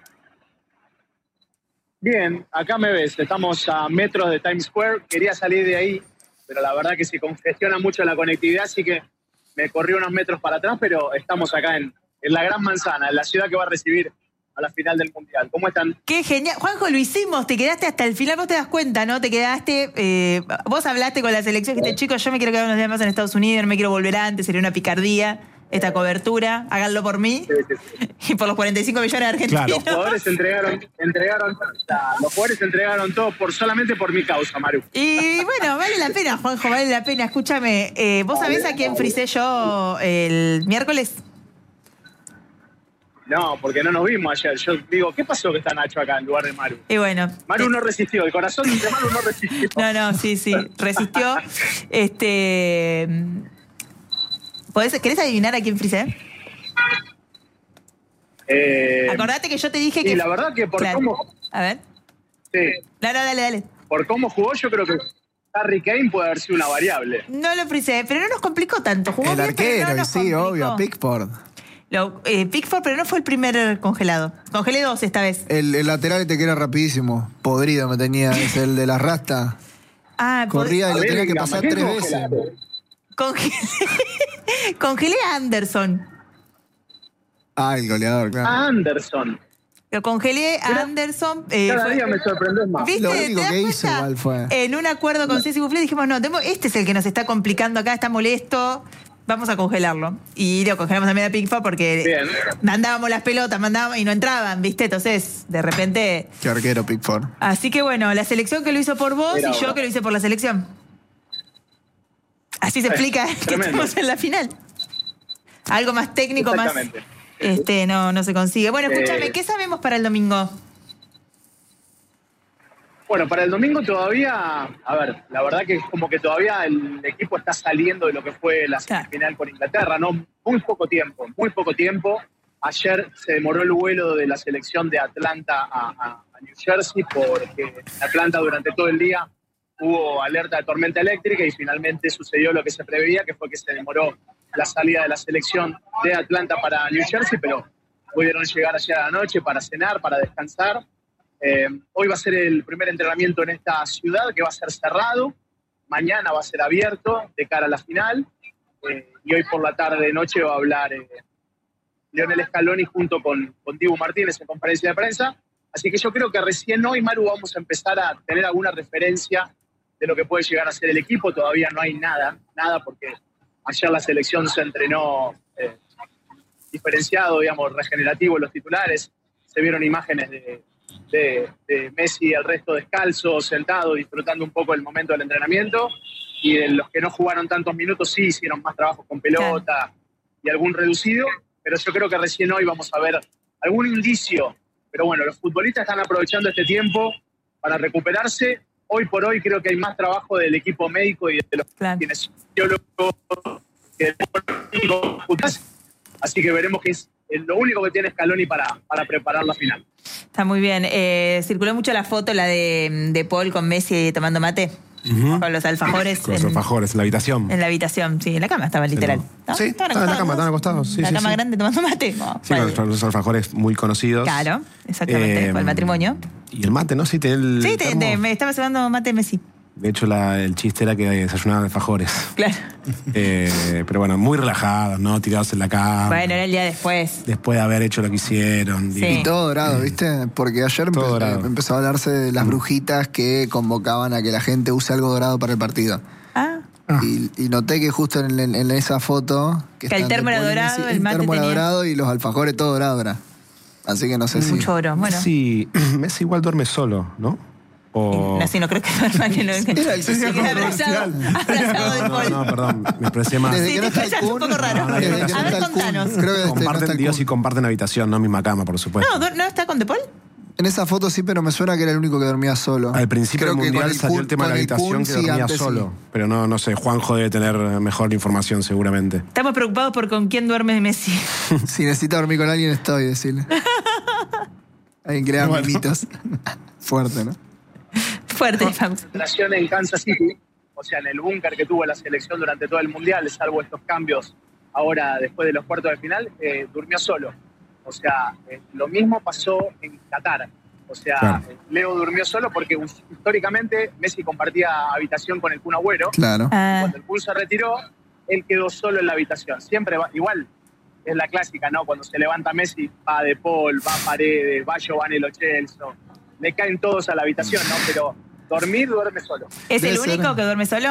Speaker 7: Bien, acá me ves, estamos a metros de Times Square, quería salir de ahí, pero la verdad que se congestiona mucho la conectividad, así que me corrí unos metros para atrás, pero estamos acá en, en la Gran Manzana, en la ciudad que va a recibir a la final del Mundial. ¿Cómo están?
Speaker 3: Qué genial. Juanjo, lo hicimos, te quedaste hasta el final, vos te das cuenta, ¿no? Te quedaste, eh, vos hablaste con la selección, dijiste, chicos, yo me quiero quedar unos días más en Estados Unidos, no me quiero volver antes, sería una picardía esta cobertura, háganlo por mí y por los cuarenta y cinco millones de argentinos.
Speaker 1: Claro.
Speaker 7: Los jugadores entregaron, entregaron, la- los jugadores entregaron todo por, solamente por mi causa, Maru.
Speaker 3: Y bueno, vale la pena, Juanjo, vale la pena. Escúchame, eh, ¿vos sabés a quién frisé yo el miércoles?
Speaker 7: No, porque no nos vimos ayer. Yo digo, ¿qué pasó que está Nacho acá en lugar de Maru?
Speaker 3: Y bueno.
Speaker 7: Maru no resistió, el corazón de Maru no resistió.
Speaker 3: No, no, sí, sí, resistió. Este. ¿podés- ¿Querés adivinar a quién frisé?
Speaker 7: Eh,
Speaker 3: Acordate que yo te dije
Speaker 7: y
Speaker 3: que.
Speaker 7: la verdad que por
Speaker 3: Claro.
Speaker 7: cómo,
Speaker 3: A ver.
Speaker 7: sí,
Speaker 3: No, no, dale, dale.
Speaker 7: por cómo jugó, yo creo que Harry Kane puede haber sido una variable.
Speaker 3: No lo frisé, pero no nos complicó tanto. Jugó
Speaker 6: El
Speaker 3: bien, pero
Speaker 6: arquero,
Speaker 3: no
Speaker 6: y
Speaker 3: nos
Speaker 6: sí,
Speaker 3: complicó.
Speaker 6: obvio, Pickford.
Speaker 3: Lo, eh, Pickford, pero no fue el primer congelado. Congelé dos esta vez.
Speaker 6: El, el lateral este que era rapidísimo, podrido me tenía, es el de la rasta.
Speaker 3: Ah,
Speaker 6: Corría y
Speaker 7: A
Speaker 6: lo
Speaker 7: ver,
Speaker 6: tenía que
Speaker 7: venga,
Speaker 6: pasar
Speaker 7: ¿qué
Speaker 6: tres
Speaker 7: congelaste?
Speaker 6: veces.
Speaker 3: Congelé, congelé a Anderson.
Speaker 6: Ah, el goleador, claro.
Speaker 7: A Anderson.
Speaker 3: Lo congelé a Anderson. eh,
Speaker 7: Cada
Speaker 3: fue-
Speaker 7: día me sorprendes más.
Speaker 3: ¿Viste?
Speaker 6: Lo
Speaker 3: ¿Te
Speaker 6: único
Speaker 3: das
Speaker 6: que hizo
Speaker 3: cuenta?
Speaker 6: igual fue-
Speaker 3: En un acuerdo con Ceci Bufflet dijimos, no, tenemos- este es el que nos está complicando acá, está molesto, vamos a congelarlo. Y lo congelamos también a Pickford porque
Speaker 7: Bien.
Speaker 3: mandábamos las pelotas, mandábamos y no entraban, ¿viste? Entonces, de repente...
Speaker 6: Qué arquero Pickford.
Speaker 3: Así que bueno, la selección que lo hizo por vos
Speaker 7: Mira
Speaker 3: y yo
Speaker 7: vos.
Speaker 3: que lo hice por la selección. Así se explica que
Speaker 7: Tremendo.
Speaker 3: estamos en la final. Algo más técnico, más...
Speaker 7: Exactamente.
Speaker 3: Este, no, no se consigue. Bueno, escúchame,
Speaker 7: Eh.
Speaker 3: ¿qué sabemos para el domingo?
Speaker 7: Bueno, para el domingo todavía, a ver, la verdad que es como que todavía el equipo está saliendo de lo que fue la
Speaker 3: Claro.
Speaker 7: semifinal con Inglaterra, ¿no? Muy poco tiempo, muy poco tiempo. Ayer se demoró el vuelo de la selección de Atlanta a, a- a New Jersey porque en Atlanta durante todo el día hubo alerta de tormenta eléctrica y finalmente sucedió lo que se preveía, que fue que se demoró la salida de la selección de Atlanta para New Jersey, pero pudieron llegar ayer a la noche para cenar, para descansar. Eh, hoy va a ser el primer entrenamiento en esta ciudad, que va a ser cerrado. Mañana va a ser abierto de cara a la final. Eh, y hoy por la tarde, noche, va a hablar eh, Lionel Scaloni junto con, con Dibu Martínez en conferencia de prensa. Así que yo creo que recién hoy, Maru, vamos a empezar a tener alguna referencia de lo que puede llegar a ser el equipo. Todavía no hay nada, nada, porque ayer la selección se entrenó eh, diferenciado, digamos, regenerativo en los titulares. Se vieron imágenes de, de, de Messi y el resto descalzo, sentado, disfrutando un poco el momento del entrenamiento. Y de los que no jugaron tantos minutos sí hicieron más trabajo con pelota y algún reducido. Pero yo creo que recién hoy vamos a ver algún indicio. Pero bueno, los futbolistas están aprovechando este tiempo para recuperarse. Hoy por hoy creo que hay más trabajo del equipo médico y de los
Speaker 3: Claro.
Speaker 7: kinesiólogos que del equipo futbolista. Así que veremos que es lo único que tiene Scaloni para, para preparar la final.
Speaker 3: Está muy bien. Eh, circuló mucho la foto, la de, de Paul con Messi tomando mate.
Speaker 1: Ujú.
Speaker 3: Con los alfajores.
Speaker 1: Con los
Speaker 3: en,
Speaker 1: alfajores en la habitación.
Speaker 3: en la habitación. Sí, en la cama estaba literal. ¿no?
Speaker 1: Sí, estaban en la cama, estaban acostados. Sí,
Speaker 3: la
Speaker 1: sí,
Speaker 3: cama
Speaker 1: sí.
Speaker 3: grande tomando mate. No,
Speaker 1: Sí,
Speaker 3: bueno.
Speaker 1: con los alfajores muy conocidos.
Speaker 3: Claro, exactamente.
Speaker 1: Eh,
Speaker 3: con el matrimonio.
Speaker 1: Y el mate, ¿no? Sí, tenía el
Speaker 3: Sí, te-
Speaker 1: termo.
Speaker 3: te- me estaba cebando mate Messi.
Speaker 1: De hecho, la- el chiste era que desayunaban alfajores.
Speaker 3: Claro.
Speaker 1: Eh, pero bueno, muy relajados, ¿no? Tirados en la cama.
Speaker 3: Bueno, era el día después.
Speaker 1: Después de haber hecho lo que hicieron.
Speaker 3: Sí.
Speaker 1: digo,
Speaker 6: Y todo dorado, ¿viste? Porque ayer
Speaker 1: Todo
Speaker 6: empe-
Speaker 1: dorado.
Speaker 6: empezó a hablarse de las brujitas que convocaban a que la gente use algo dorado para el partido.
Speaker 3: Ah,
Speaker 6: Ah. Y, y noté que justo en, en, en esa foto...
Speaker 3: Que, que el termo era dorado, Messi, el mate
Speaker 6: el termo
Speaker 3: tenía...
Speaker 6: era dorado y los alfajores todo dorado era. Así que no sé
Speaker 3: Mucho
Speaker 6: si...
Speaker 3: Mucho oro, bueno.
Speaker 1: Messi, Messi igual duerme solo, ¿no? O...
Speaker 3: No, sí, no creo que duerma que no...
Speaker 6: Era el
Speaker 3: que queda abrazado, abrazado de
Speaker 1: no,
Speaker 3: Paul.
Speaker 1: no, perdón, me expresé mal.
Speaker 6: Desde
Speaker 3: Sí,
Speaker 6: que no
Speaker 3: te
Speaker 6: está el
Speaker 3: expresas un
Speaker 6: Kun,
Speaker 3: poco raro.
Speaker 6: no, desde que
Speaker 3: A
Speaker 6: no
Speaker 3: ver,
Speaker 6: está el Kun,
Speaker 3: contanos.
Speaker 6: creo que desde que no
Speaker 1: Comparten
Speaker 6: está el
Speaker 1: Dios
Speaker 6: Kun.
Speaker 1: y comparten habitación, no misma cama, por supuesto.
Speaker 3: No, ¿no está con De Paul?
Speaker 6: En esa foto sí, pero me suena que era el único que dormía solo.
Speaker 1: Al principio
Speaker 6: Creo
Speaker 1: del
Speaker 6: que
Speaker 1: Mundial
Speaker 6: con
Speaker 1: salió
Speaker 6: Kun-
Speaker 1: el tema de la
Speaker 6: con
Speaker 1: habitación
Speaker 6: Kun,
Speaker 1: que
Speaker 6: sí,
Speaker 1: dormía
Speaker 6: antes
Speaker 1: solo.
Speaker 6: sí.
Speaker 1: Pero no, no sé, Juanjo debe tener mejor información seguramente.
Speaker 3: Estamos preocupados por con quién duerme Messi.
Speaker 6: Si necesita dormir con alguien, estoy, decirle. Alguien crea
Speaker 4: Bueno.
Speaker 6: mimitos. Fuerte, ¿no?
Speaker 3: Fuerte, Fausto.
Speaker 7: Nación en Kansas City, o sea, en el búnker que tuvo la selección durante todo el Mundial, salvo estos cambios ahora después de los cuartos de final, eh, durmió solo. O sea, eh, lo mismo pasó en Qatar. O sea,
Speaker 1: Claro.
Speaker 7: eh, Leo durmió solo porque históricamente Messi compartía habitación con el Kun Agüero.
Speaker 6: Claro.
Speaker 3: Ah,
Speaker 7: Cuando el Kun se retiró, él quedó solo en la habitación. Siempre va, igual, es la clásica, ¿no? Cuando se levanta Messi, va De Paul, va Paredes, va Giovanni Lo Celso. Le caen todos a la habitación, ¿no? Pero dormir, duerme solo.
Speaker 3: ¿Es el
Speaker 6: Debe ser.
Speaker 3: único que duerme solo?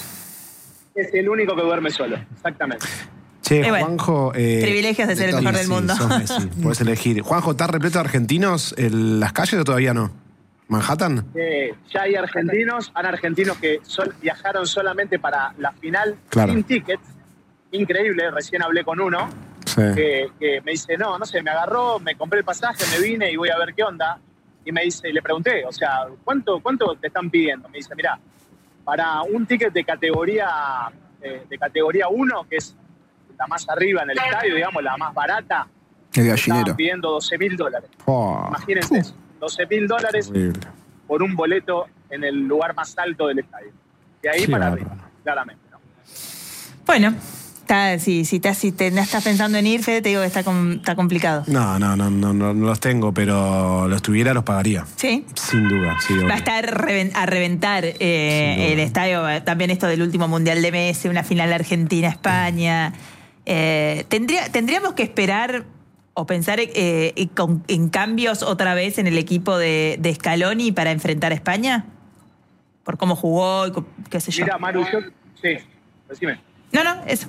Speaker 7: Es el único que duerme solo, exactamente.
Speaker 1: Che,
Speaker 3: Eh, bueno,
Speaker 1: Juanjo... eh,
Speaker 3: Privilegios de ser el
Speaker 6: sí,
Speaker 3: mejor del
Speaker 1: sí,
Speaker 3: mundo.
Speaker 1: sos Messi, podés elegir. Juanjo, ¿está repleto de argentinos en las calles o todavía no? ¿Manhattan?
Speaker 7: Eh, ya hay argentinos, han argentinos que sol- viajaron solamente para la final
Speaker 1: Claro.
Speaker 7: sin tickets. Increíble, recién hablé con uno
Speaker 1: Sí.
Speaker 7: que, que me dice, no, no sé, me agarró, me compré el pasaje, me vine y voy a ver qué onda. Y me dice, y le pregunté, o sea, ¿cuánto, cuánto te están pidiendo? Me dice, mira, para un ticket de categoría eh, de categoría uno, que es la más arriba en el estadio, digamos, la más barata,
Speaker 6: El
Speaker 7: estaban
Speaker 6: gallinero.
Speaker 7: pidiendo doce mil dólares.
Speaker 1: Oh,
Speaker 7: Imagínense eso, doce mil dólares
Speaker 1: horrible.
Speaker 7: por un boleto en el lugar más alto del estadio. De ahí
Speaker 1: Qué
Speaker 7: para
Speaker 1: bárbaro.
Speaker 7: arriba, claramente, ¿no?
Speaker 3: Bueno, está, si, si, te, si te estás pensando en ir, Fede, te digo que está, com- está complicado.
Speaker 1: No, no, no, no, no, no los tengo, pero los tuviera, los pagaría.
Speaker 3: Sí.
Speaker 1: Sin duda, sí.
Speaker 3: Va
Speaker 1: obvio.
Speaker 3: a estar reven- a reventar eh,
Speaker 1: Sin duda.
Speaker 3: el estadio. También esto del último Mundial de Messi, una final Argentina-España. Eh, ¿tendría, ¿Tendríamos que esperar o pensar eh, y con- en cambios otra vez en el equipo de, de Scaloni para enfrentar a España? Por cómo jugó y co- qué sé yo.
Speaker 7: Mira, Maru, yo... Sí, decime.
Speaker 3: No, no, eso.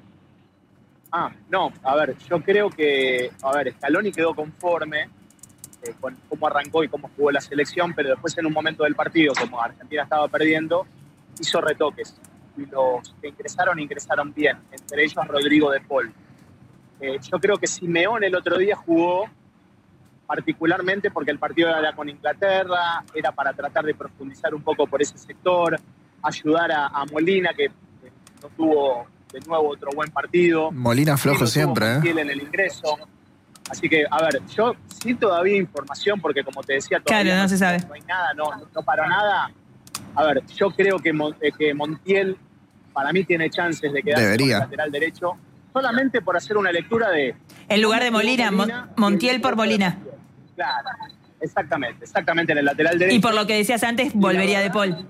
Speaker 7: Ah, no, a ver, yo creo que, a ver, Scaloni quedó conforme eh, con cómo arrancó y cómo jugó la selección, pero después en un momento del partido, como Argentina estaba perdiendo, hizo retoques. Y los que ingresaron, ingresaron bien, entre ellos Rodrigo de Paul. Eh, yo creo que Simeone el otro día jugó particularmente porque el partido era con Inglaterra, era para tratar de profundizar un poco por ese sector, ayudar a, a Molina, que, que no tuvo de nuevo otro buen partido.
Speaker 6: Molina
Speaker 7: Sí,
Speaker 6: flojo
Speaker 7: lo tuvo
Speaker 6: siempre, ¿eh?
Speaker 7: Montiel en el ingreso. Así que, a ver, yo sí todavía información, porque como te decía, todavía
Speaker 3: Claro, no se sabe.
Speaker 7: no hay nada, no, no paró nada. A ver, yo creo que, Mon- eh, que Montiel, para mí, tiene chances de quedarse
Speaker 6: Debería.
Speaker 7: como lateral derecho, solamente por hacer una lectura de...
Speaker 3: En lugar de
Speaker 7: cómo jugó
Speaker 3: Molina, Mon-
Speaker 7: y el
Speaker 3: Montiel por
Speaker 7: ingreso de
Speaker 3: Molina.
Speaker 7: Montiel. Claro, exactamente, exactamente en el lateral derecho.
Speaker 3: Y por lo que decías antes, volvería de Paul.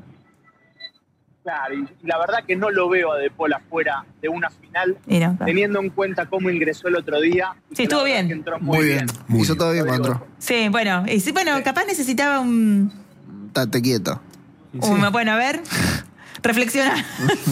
Speaker 7: Claro, y, y la verdad que no lo veo a De Paul afuera de una final,
Speaker 3: Y no, claro.
Speaker 7: teniendo en cuenta cómo ingresó el otro día. y
Speaker 3: Sí,
Speaker 7: que la
Speaker 3: estuvo
Speaker 7: verdad
Speaker 3: bien.
Speaker 7: que entró muy,
Speaker 6: Muy bien.
Speaker 1: Muy
Speaker 6: Hizo
Speaker 1: bien.
Speaker 6: todo bien,
Speaker 7: Rodrigo
Speaker 6: Mandro.
Speaker 7: de Paul.
Speaker 3: Sí, bueno, y sí, bueno, capaz necesitaba un,
Speaker 6: Estate quieto.
Speaker 3: un- bueno, a ver, reflexiona.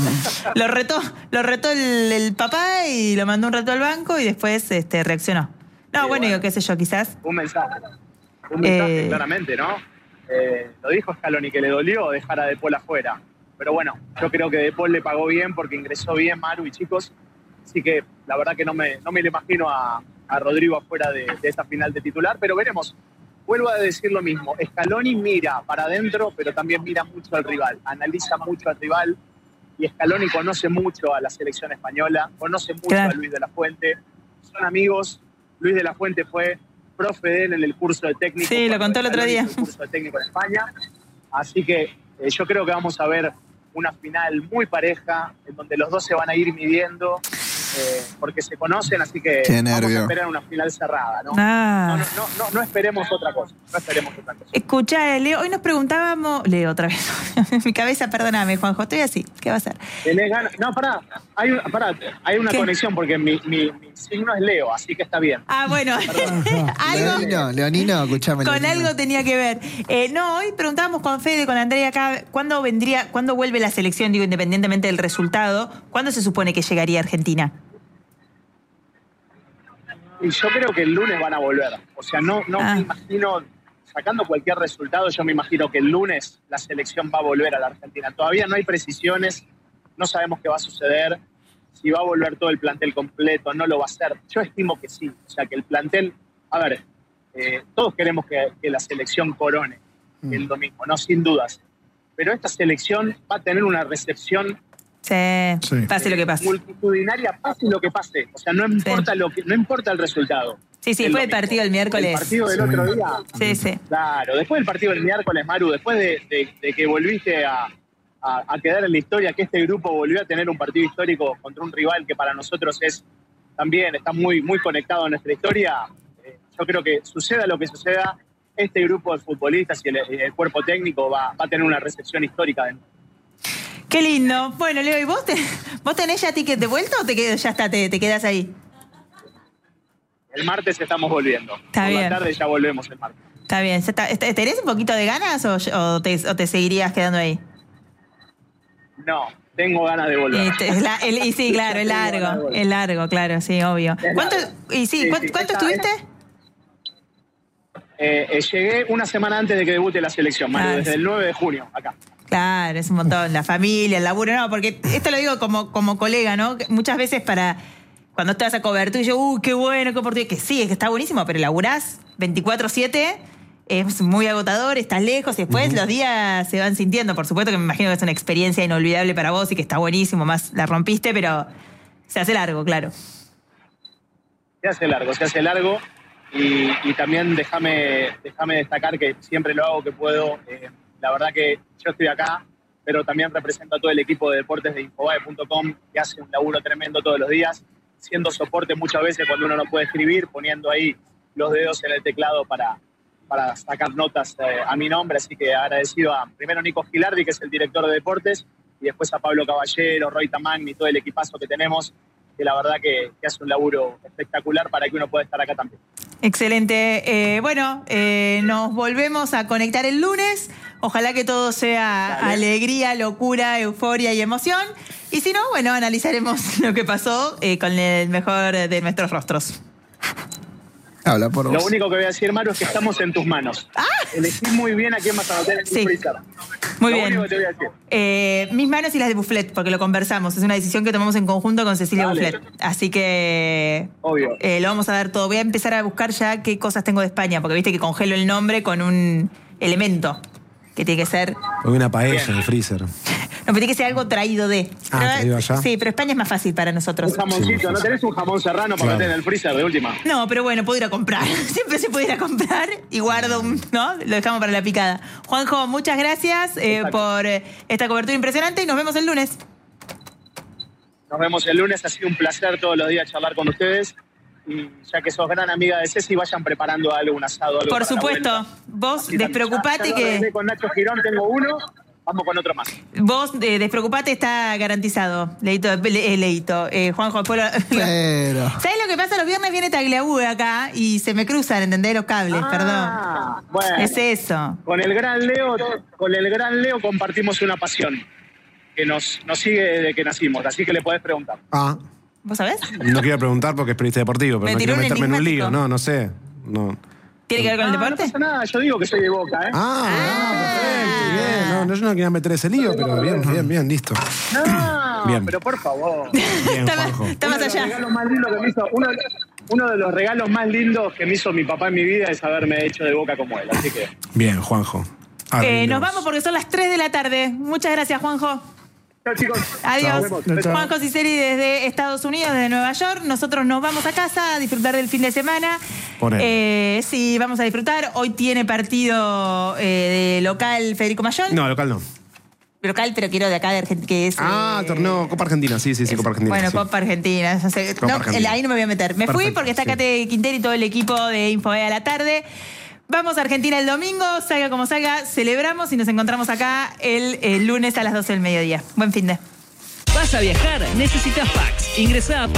Speaker 3: lo retó, lo retó el, el papá y lo mandó un rato al banco y después este, reaccionó. No,
Speaker 7: Sí,
Speaker 3: bueno,
Speaker 7: bueno.
Speaker 3: digo, qué sé yo, quizás.
Speaker 7: Un mensaje. Un mensaje,
Speaker 3: Eh.
Speaker 7: claramente, ¿no? Eh, lo dijo Scaloni, que le dolió dejar a De Paul afuera. Pero bueno, yo creo que De Paul le pagó bien porque ingresó bien, Maru y chicos. Así que la verdad que no me, no me lo imagino a, a Rodrigo afuera de, de esta final de titular. Pero veremos. Vuelvo a decir lo mismo. Scaloni mira para adentro, pero también mira mucho al rival. Analiza mucho al rival. Y Scaloni conoce mucho a la selección española. Conoce mucho
Speaker 3: Claro.
Speaker 7: a Luis de la Fuente. Son amigos. Luis de la Fuente fue profe de él en el curso de técnico.
Speaker 3: Sí, lo
Speaker 7: cuando
Speaker 3: contó el otro
Speaker 7: Scaloni
Speaker 3: día.
Speaker 7: hizo el curso de técnico en España. Así que eh, yo creo que vamos a ver una final muy pareja, en donde los dos se van a ir midiendo. eh, porque se conocen, así que
Speaker 6: Qué
Speaker 7: vamos
Speaker 6: nervio.
Speaker 7: a esperar una final cerrada, ¿no?
Speaker 3: Ah.
Speaker 7: No, no, no, no, no esperemos otra cosa, no esperemos otra cosa.
Speaker 3: Escuchá, Leo, hoy nos preguntábamos... Leo, otra vez. Mi cabeza, perdóname, Juanjo, estoy así. ¿Qué va a ser?
Speaker 7: ¿Tenés ganas? No, pará, hay, una- pará, hay una
Speaker 3: ¿Qué?
Speaker 7: conexión porque mi, mi, mi signo es Leo, así que está bien.
Speaker 3: Ah, bueno. algo...
Speaker 6: Leonino, Leonino, escuchame.
Speaker 3: Con
Speaker 6: Leonino.
Speaker 3: algo tenía que ver. Eh, no, hoy preguntábamos con Fede, con Andrea acá, ¿cuándo vendría, cuándo vuelve la selección? Digo, independientemente del resultado, ¿cuándo se supone que llegaría a Argentina?
Speaker 7: Y yo creo que el lunes van a volver. O sea, no, no
Speaker 3: Ah.
Speaker 7: me imagino, sacando cualquier resultado, yo me imagino que el lunes la selección va a volver a la Argentina. Todavía no hay precisiones, no sabemos qué va a suceder, si va a volver todo el plantel completo, no lo va a hacer. Yo estimo que sí. O sea, que el plantel, a ver, eh, todos queremos que, que la selección corone el domingo, no, sin dudas. Pero esta selección va a tener una recepción
Speaker 3: Sí,
Speaker 4: Sí.
Speaker 3: pase lo que pase.
Speaker 7: multitudinaria, pase lo que pase. O sea, no importa, lo que, no importa el resultado.
Speaker 3: Sí, sí,
Speaker 7: El
Speaker 3: después del
Speaker 7: domingo.
Speaker 3: partido del miércoles.
Speaker 7: El partido del otro día.
Speaker 3: Sí, sí.
Speaker 7: Claro, después del partido del miércoles, Maru, después de, de- de que volviste a, a- a quedar en la historia, que este grupo volvió a tener un partido histórico contra un rival que para nosotros es también, está muy, muy conectado a nuestra historia, eh, yo creo que suceda lo que suceda, este grupo de futbolistas y el, el cuerpo técnico va, va a tener una recepción histórica de
Speaker 3: Qué lindo. Bueno, Leo, ¿y vos, te- vos tenés ya ticket de vuelta o te quedas, ya está, te, te quedas ahí?
Speaker 7: El martes estamos volviendo.
Speaker 3: Está
Speaker 7: Por
Speaker 3: bien.
Speaker 7: la tarde ya volvemos el martes.
Speaker 3: Está bien. ¿Está- está- ¿Tenés un poquito de ganas o, o te, o te seguirías quedando ahí?
Speaker 7: No, tengo ganas de volver.
Speaker 3: Y, te- es la- el- y sí, claro, es largo. Es largo, claro, sí, obvio.
Speaker 7: Es
Speaker 3: ¿Cuánto,
Speaker 7: largo.
Speaker 3: y sí,
Speaker 7: Sí,
Speaker 3: ¿cuánto,
Speaker 7: sí,
Speaker 3: cuánto
Speaker 7: esta-
Speaker 3: estuviste?
Speaker 7: Eh, eh, llegué una semana antes de que debute la selección, Maru,
Speaker 3: Ah,
Speaker 7: desde
Speaker 3: sí.
Speaker 7: el nueve de junio, acá.
Speaker 3: Claro, es un montón. La familia, el laburo, no, porque esto lo digo como, como colega, ¿no? Que muchas veces para. Cuando estás a cobertura y yo, uh, qué bueno, qué oportunidad. Que sí, es que está buenísimo, pero laburás veinticuatro siete, es muy agotador, estás lejos y después los días se van sintiendo. Por supuesto que me imagino que es una experiencia inolvidable para vos y que está buenísimo, más la rompiste, pero se hace largo, claro.
Speaker 7: Se hace largo, se hace largo. Y, y también déjame déjame destacar que siempre lo hago que puedo. Eh, la verdad que yo estoy acá, pero también represento a todo el equipo de deportes de Infobae punto com, que hace un laburo tremendo todos los días, siendo soporte muchas veces cuando uno no puede escribir, poniendo ahí los dedos en el teclado para, para sacar notas eh, a mi nombre. Así que agradecido a primero Nico Gilardi, que es el director de deportes, y después a Pablo Caballero, Roy Tamagni, todo el equipazo que tenemos, que la verdad que, que hace un laburo espectacular para que uno pueda estar acá también.
Speaker 3: Excelente. Eh, bueno, eh, nos volvemos a conectar el lunes. Ojalá que todo sea
Speaker 7: Dale.
Speaker 3: alegría, locura, euforia y emoción. Y si no, bueno, analizaremos lo que pasó eh, con el mejor de nuestros rostros.
Speaker 6: Habla por
Speaker 7: Lo
Speaker 6: vos.
Speaker 7: único que voy a decir, Maru, es que estamos en tus manos. Elegí muy bien a quién vas a meter en tu
Speaker 3: Sí.
Speaker 7: freezer.
Speaker 3: Muy
Speaker 7: Lo
Speaker 3: bien.
Speaker 7: único que te voy a decir.
Speaker 3: Eh, mis manos y las de Bufflet, porque lo conversamos. Es una decisión que tomamos en conjunto con Cecilia
Speaker 7: Dale.
Speaker 3: Bufflet. Así que
Speaker 7: Obvio.
Speaker 3: eh, lo vamos a dar todo. Voy a empezar a buscar ya qué cosas tengo de España, porque viste que congelo el nombre con un elemento que tiene que ser.
Speaker 1: Hay una paella en el freezer.
Speaker 3: No, pero tiene que ser algo traído de.
Speaker 1: Ah,
Speaker 3: Pero,
Speaker 1: traído allá.
Speaker 3: Sí, pero España es más fácil para nosotros.
Speaker 7: Un jamoncito, ¿no tenés un jamón serrano para
Speaker 1: Claro.
Speaker 7: meter en el freezer de última?
Speaker 3: No, pero bueno, puedo ir a comprar. Siempre se puede ir a comprar y guardo un, ¿no? Lo dejamos para la picada. Juanjo, muchas gracias eh,
Speaker 7: Exacto.
Speaker 3: por eh, esta cobertura impresionante y nos vemos el lunes.
Speaker 7: Nos vemos el lunes, ha sido un placer todos los días charlar con ustedes. Y ya que sos gran amiga de Ceci, vayan preparando algo, un asado, algo
Speaker 3: Por
Speaker 7: para la
Speaker 3: supuesto,
Speaker 7: vuelta.
Speaker 3: vos
Speaker 7: Así también.
Speaker 3: despreocupate
Speaker 7: Ya- ya lo
Speaker 3: que.
Speaker 7: arreglé con Nacho Girón tengo uno, vamos con otro más.
Speaker 3: Vos eh, despreocupate, está garantizado. Leito, le- eh, Leito. Eh, Juanjo, después lo-
Speaker 6: Pero.
Speaker 3: ¿Sabes lo que pasa? Los viernes viene Tagliabue acá y se me cruzan, ¿entendés? Los cables,
Speaker 7: Ah, bueno.
Speaker 3: perdón. Es eso.
Speaker 7: Con el gran Leo, con el gran Leo compartimos una pasión que nos, nos sigue desde que nacimos, así que le podés preguntar.
Speaker 1: Ah,
Speaker 3: ¿Vos sabés?
Speaker 1: no quiero preguntar porque es periodista deportivo, pero
Speaker 3: Me
Speaker 1: no
Speaker 3: tiró
Speaker 1: quiero
Speaker 3: un
Speaker 1: meterme en un lío.
Speaker 3: enigmático.
Speaker 1: No, no sé. No.
Speaker 3: ¿Tiene que ver con el
Speaker 7: Ah, no
Speaker 3: deporte?
Speaker 7: pasa nada, yo digo que soy de Boca, ¿eh?
Speaker 1: Ah, ah, perfecto, bien. No, no, yo no quería meter ese lío, pero bien, bien, bien, listo.
Speaker 7: No,
Speaker 1: Bien.
Speaker 7: pero por favor.
Speaker 1: Bien,
Speaker 3: Está más-
Speaker 1: Juanjo.
Speaker 3: está
Speaker 7: Uno
Speaker 3: más
Speaker 7: de los
Speaker 3: allá.
Speaker 7: regalos más lindos que me hizo- uno, uno de los regalos más lindos que me hizo mi papá en mi vida es haberme hecho de Boca como él, así que
Speaker 1: Bien, Juanjo. Ah,
Speaker 3: Eh,
Speaker 1: bien,
Speaker 3: nos
Speaker 1: Dios.
Speaker 3: vamos porque son las tres de la tarde. Muchas gracias, Juanjo.
Speaker 7: chao chicos.
Speaker 3: Adiós.
Speaker 7: Nos vemos.
Speaker 4: Chao.
Speaker 3: Juanjo Ciceri desde Estados Unidos, desde Nueva York. Nosotros nos vamos a casa a disfrutar del fin de semana.
Speaker 1: Ponele.
Speaker 3: Eh, sí, vamos a disfrutar. Hoy tiene partido eh, de local Federico Mayol.
Speaker 1: No, local no.
Speaker 3: local, pero quiero de acá de Argentina, que es...
Speaker 1: Ah,
Speaker 3: eh,
Speaker 1: torneo Copa Argentina, sí, sí, sí, Copa Argentina.
Speaker 3: Bueno,
Speaker 1: sí.
Speaker 3: Copa Argentina. No sé,
Speaker 1: Copa
Speaker 3: no,
Speaker 1: Argentina.
Speaker 3: ahí no me voy a meter. Me fui
Speaker 1: Perfecto,
Speaker 3: porque está
Speaker 1: sí.
Speaker 3: Kate Quintero y todo el equipo de Infobae a la tarde. Vamos a Argentina el domingo, salga como salga, celebramos y nos encontramos acá el, el lunes a las doce del mediodía. Buen fin de.
Speaker 8: ¿Vas a viajar? Necesitas Pax. Ingresá a Pax.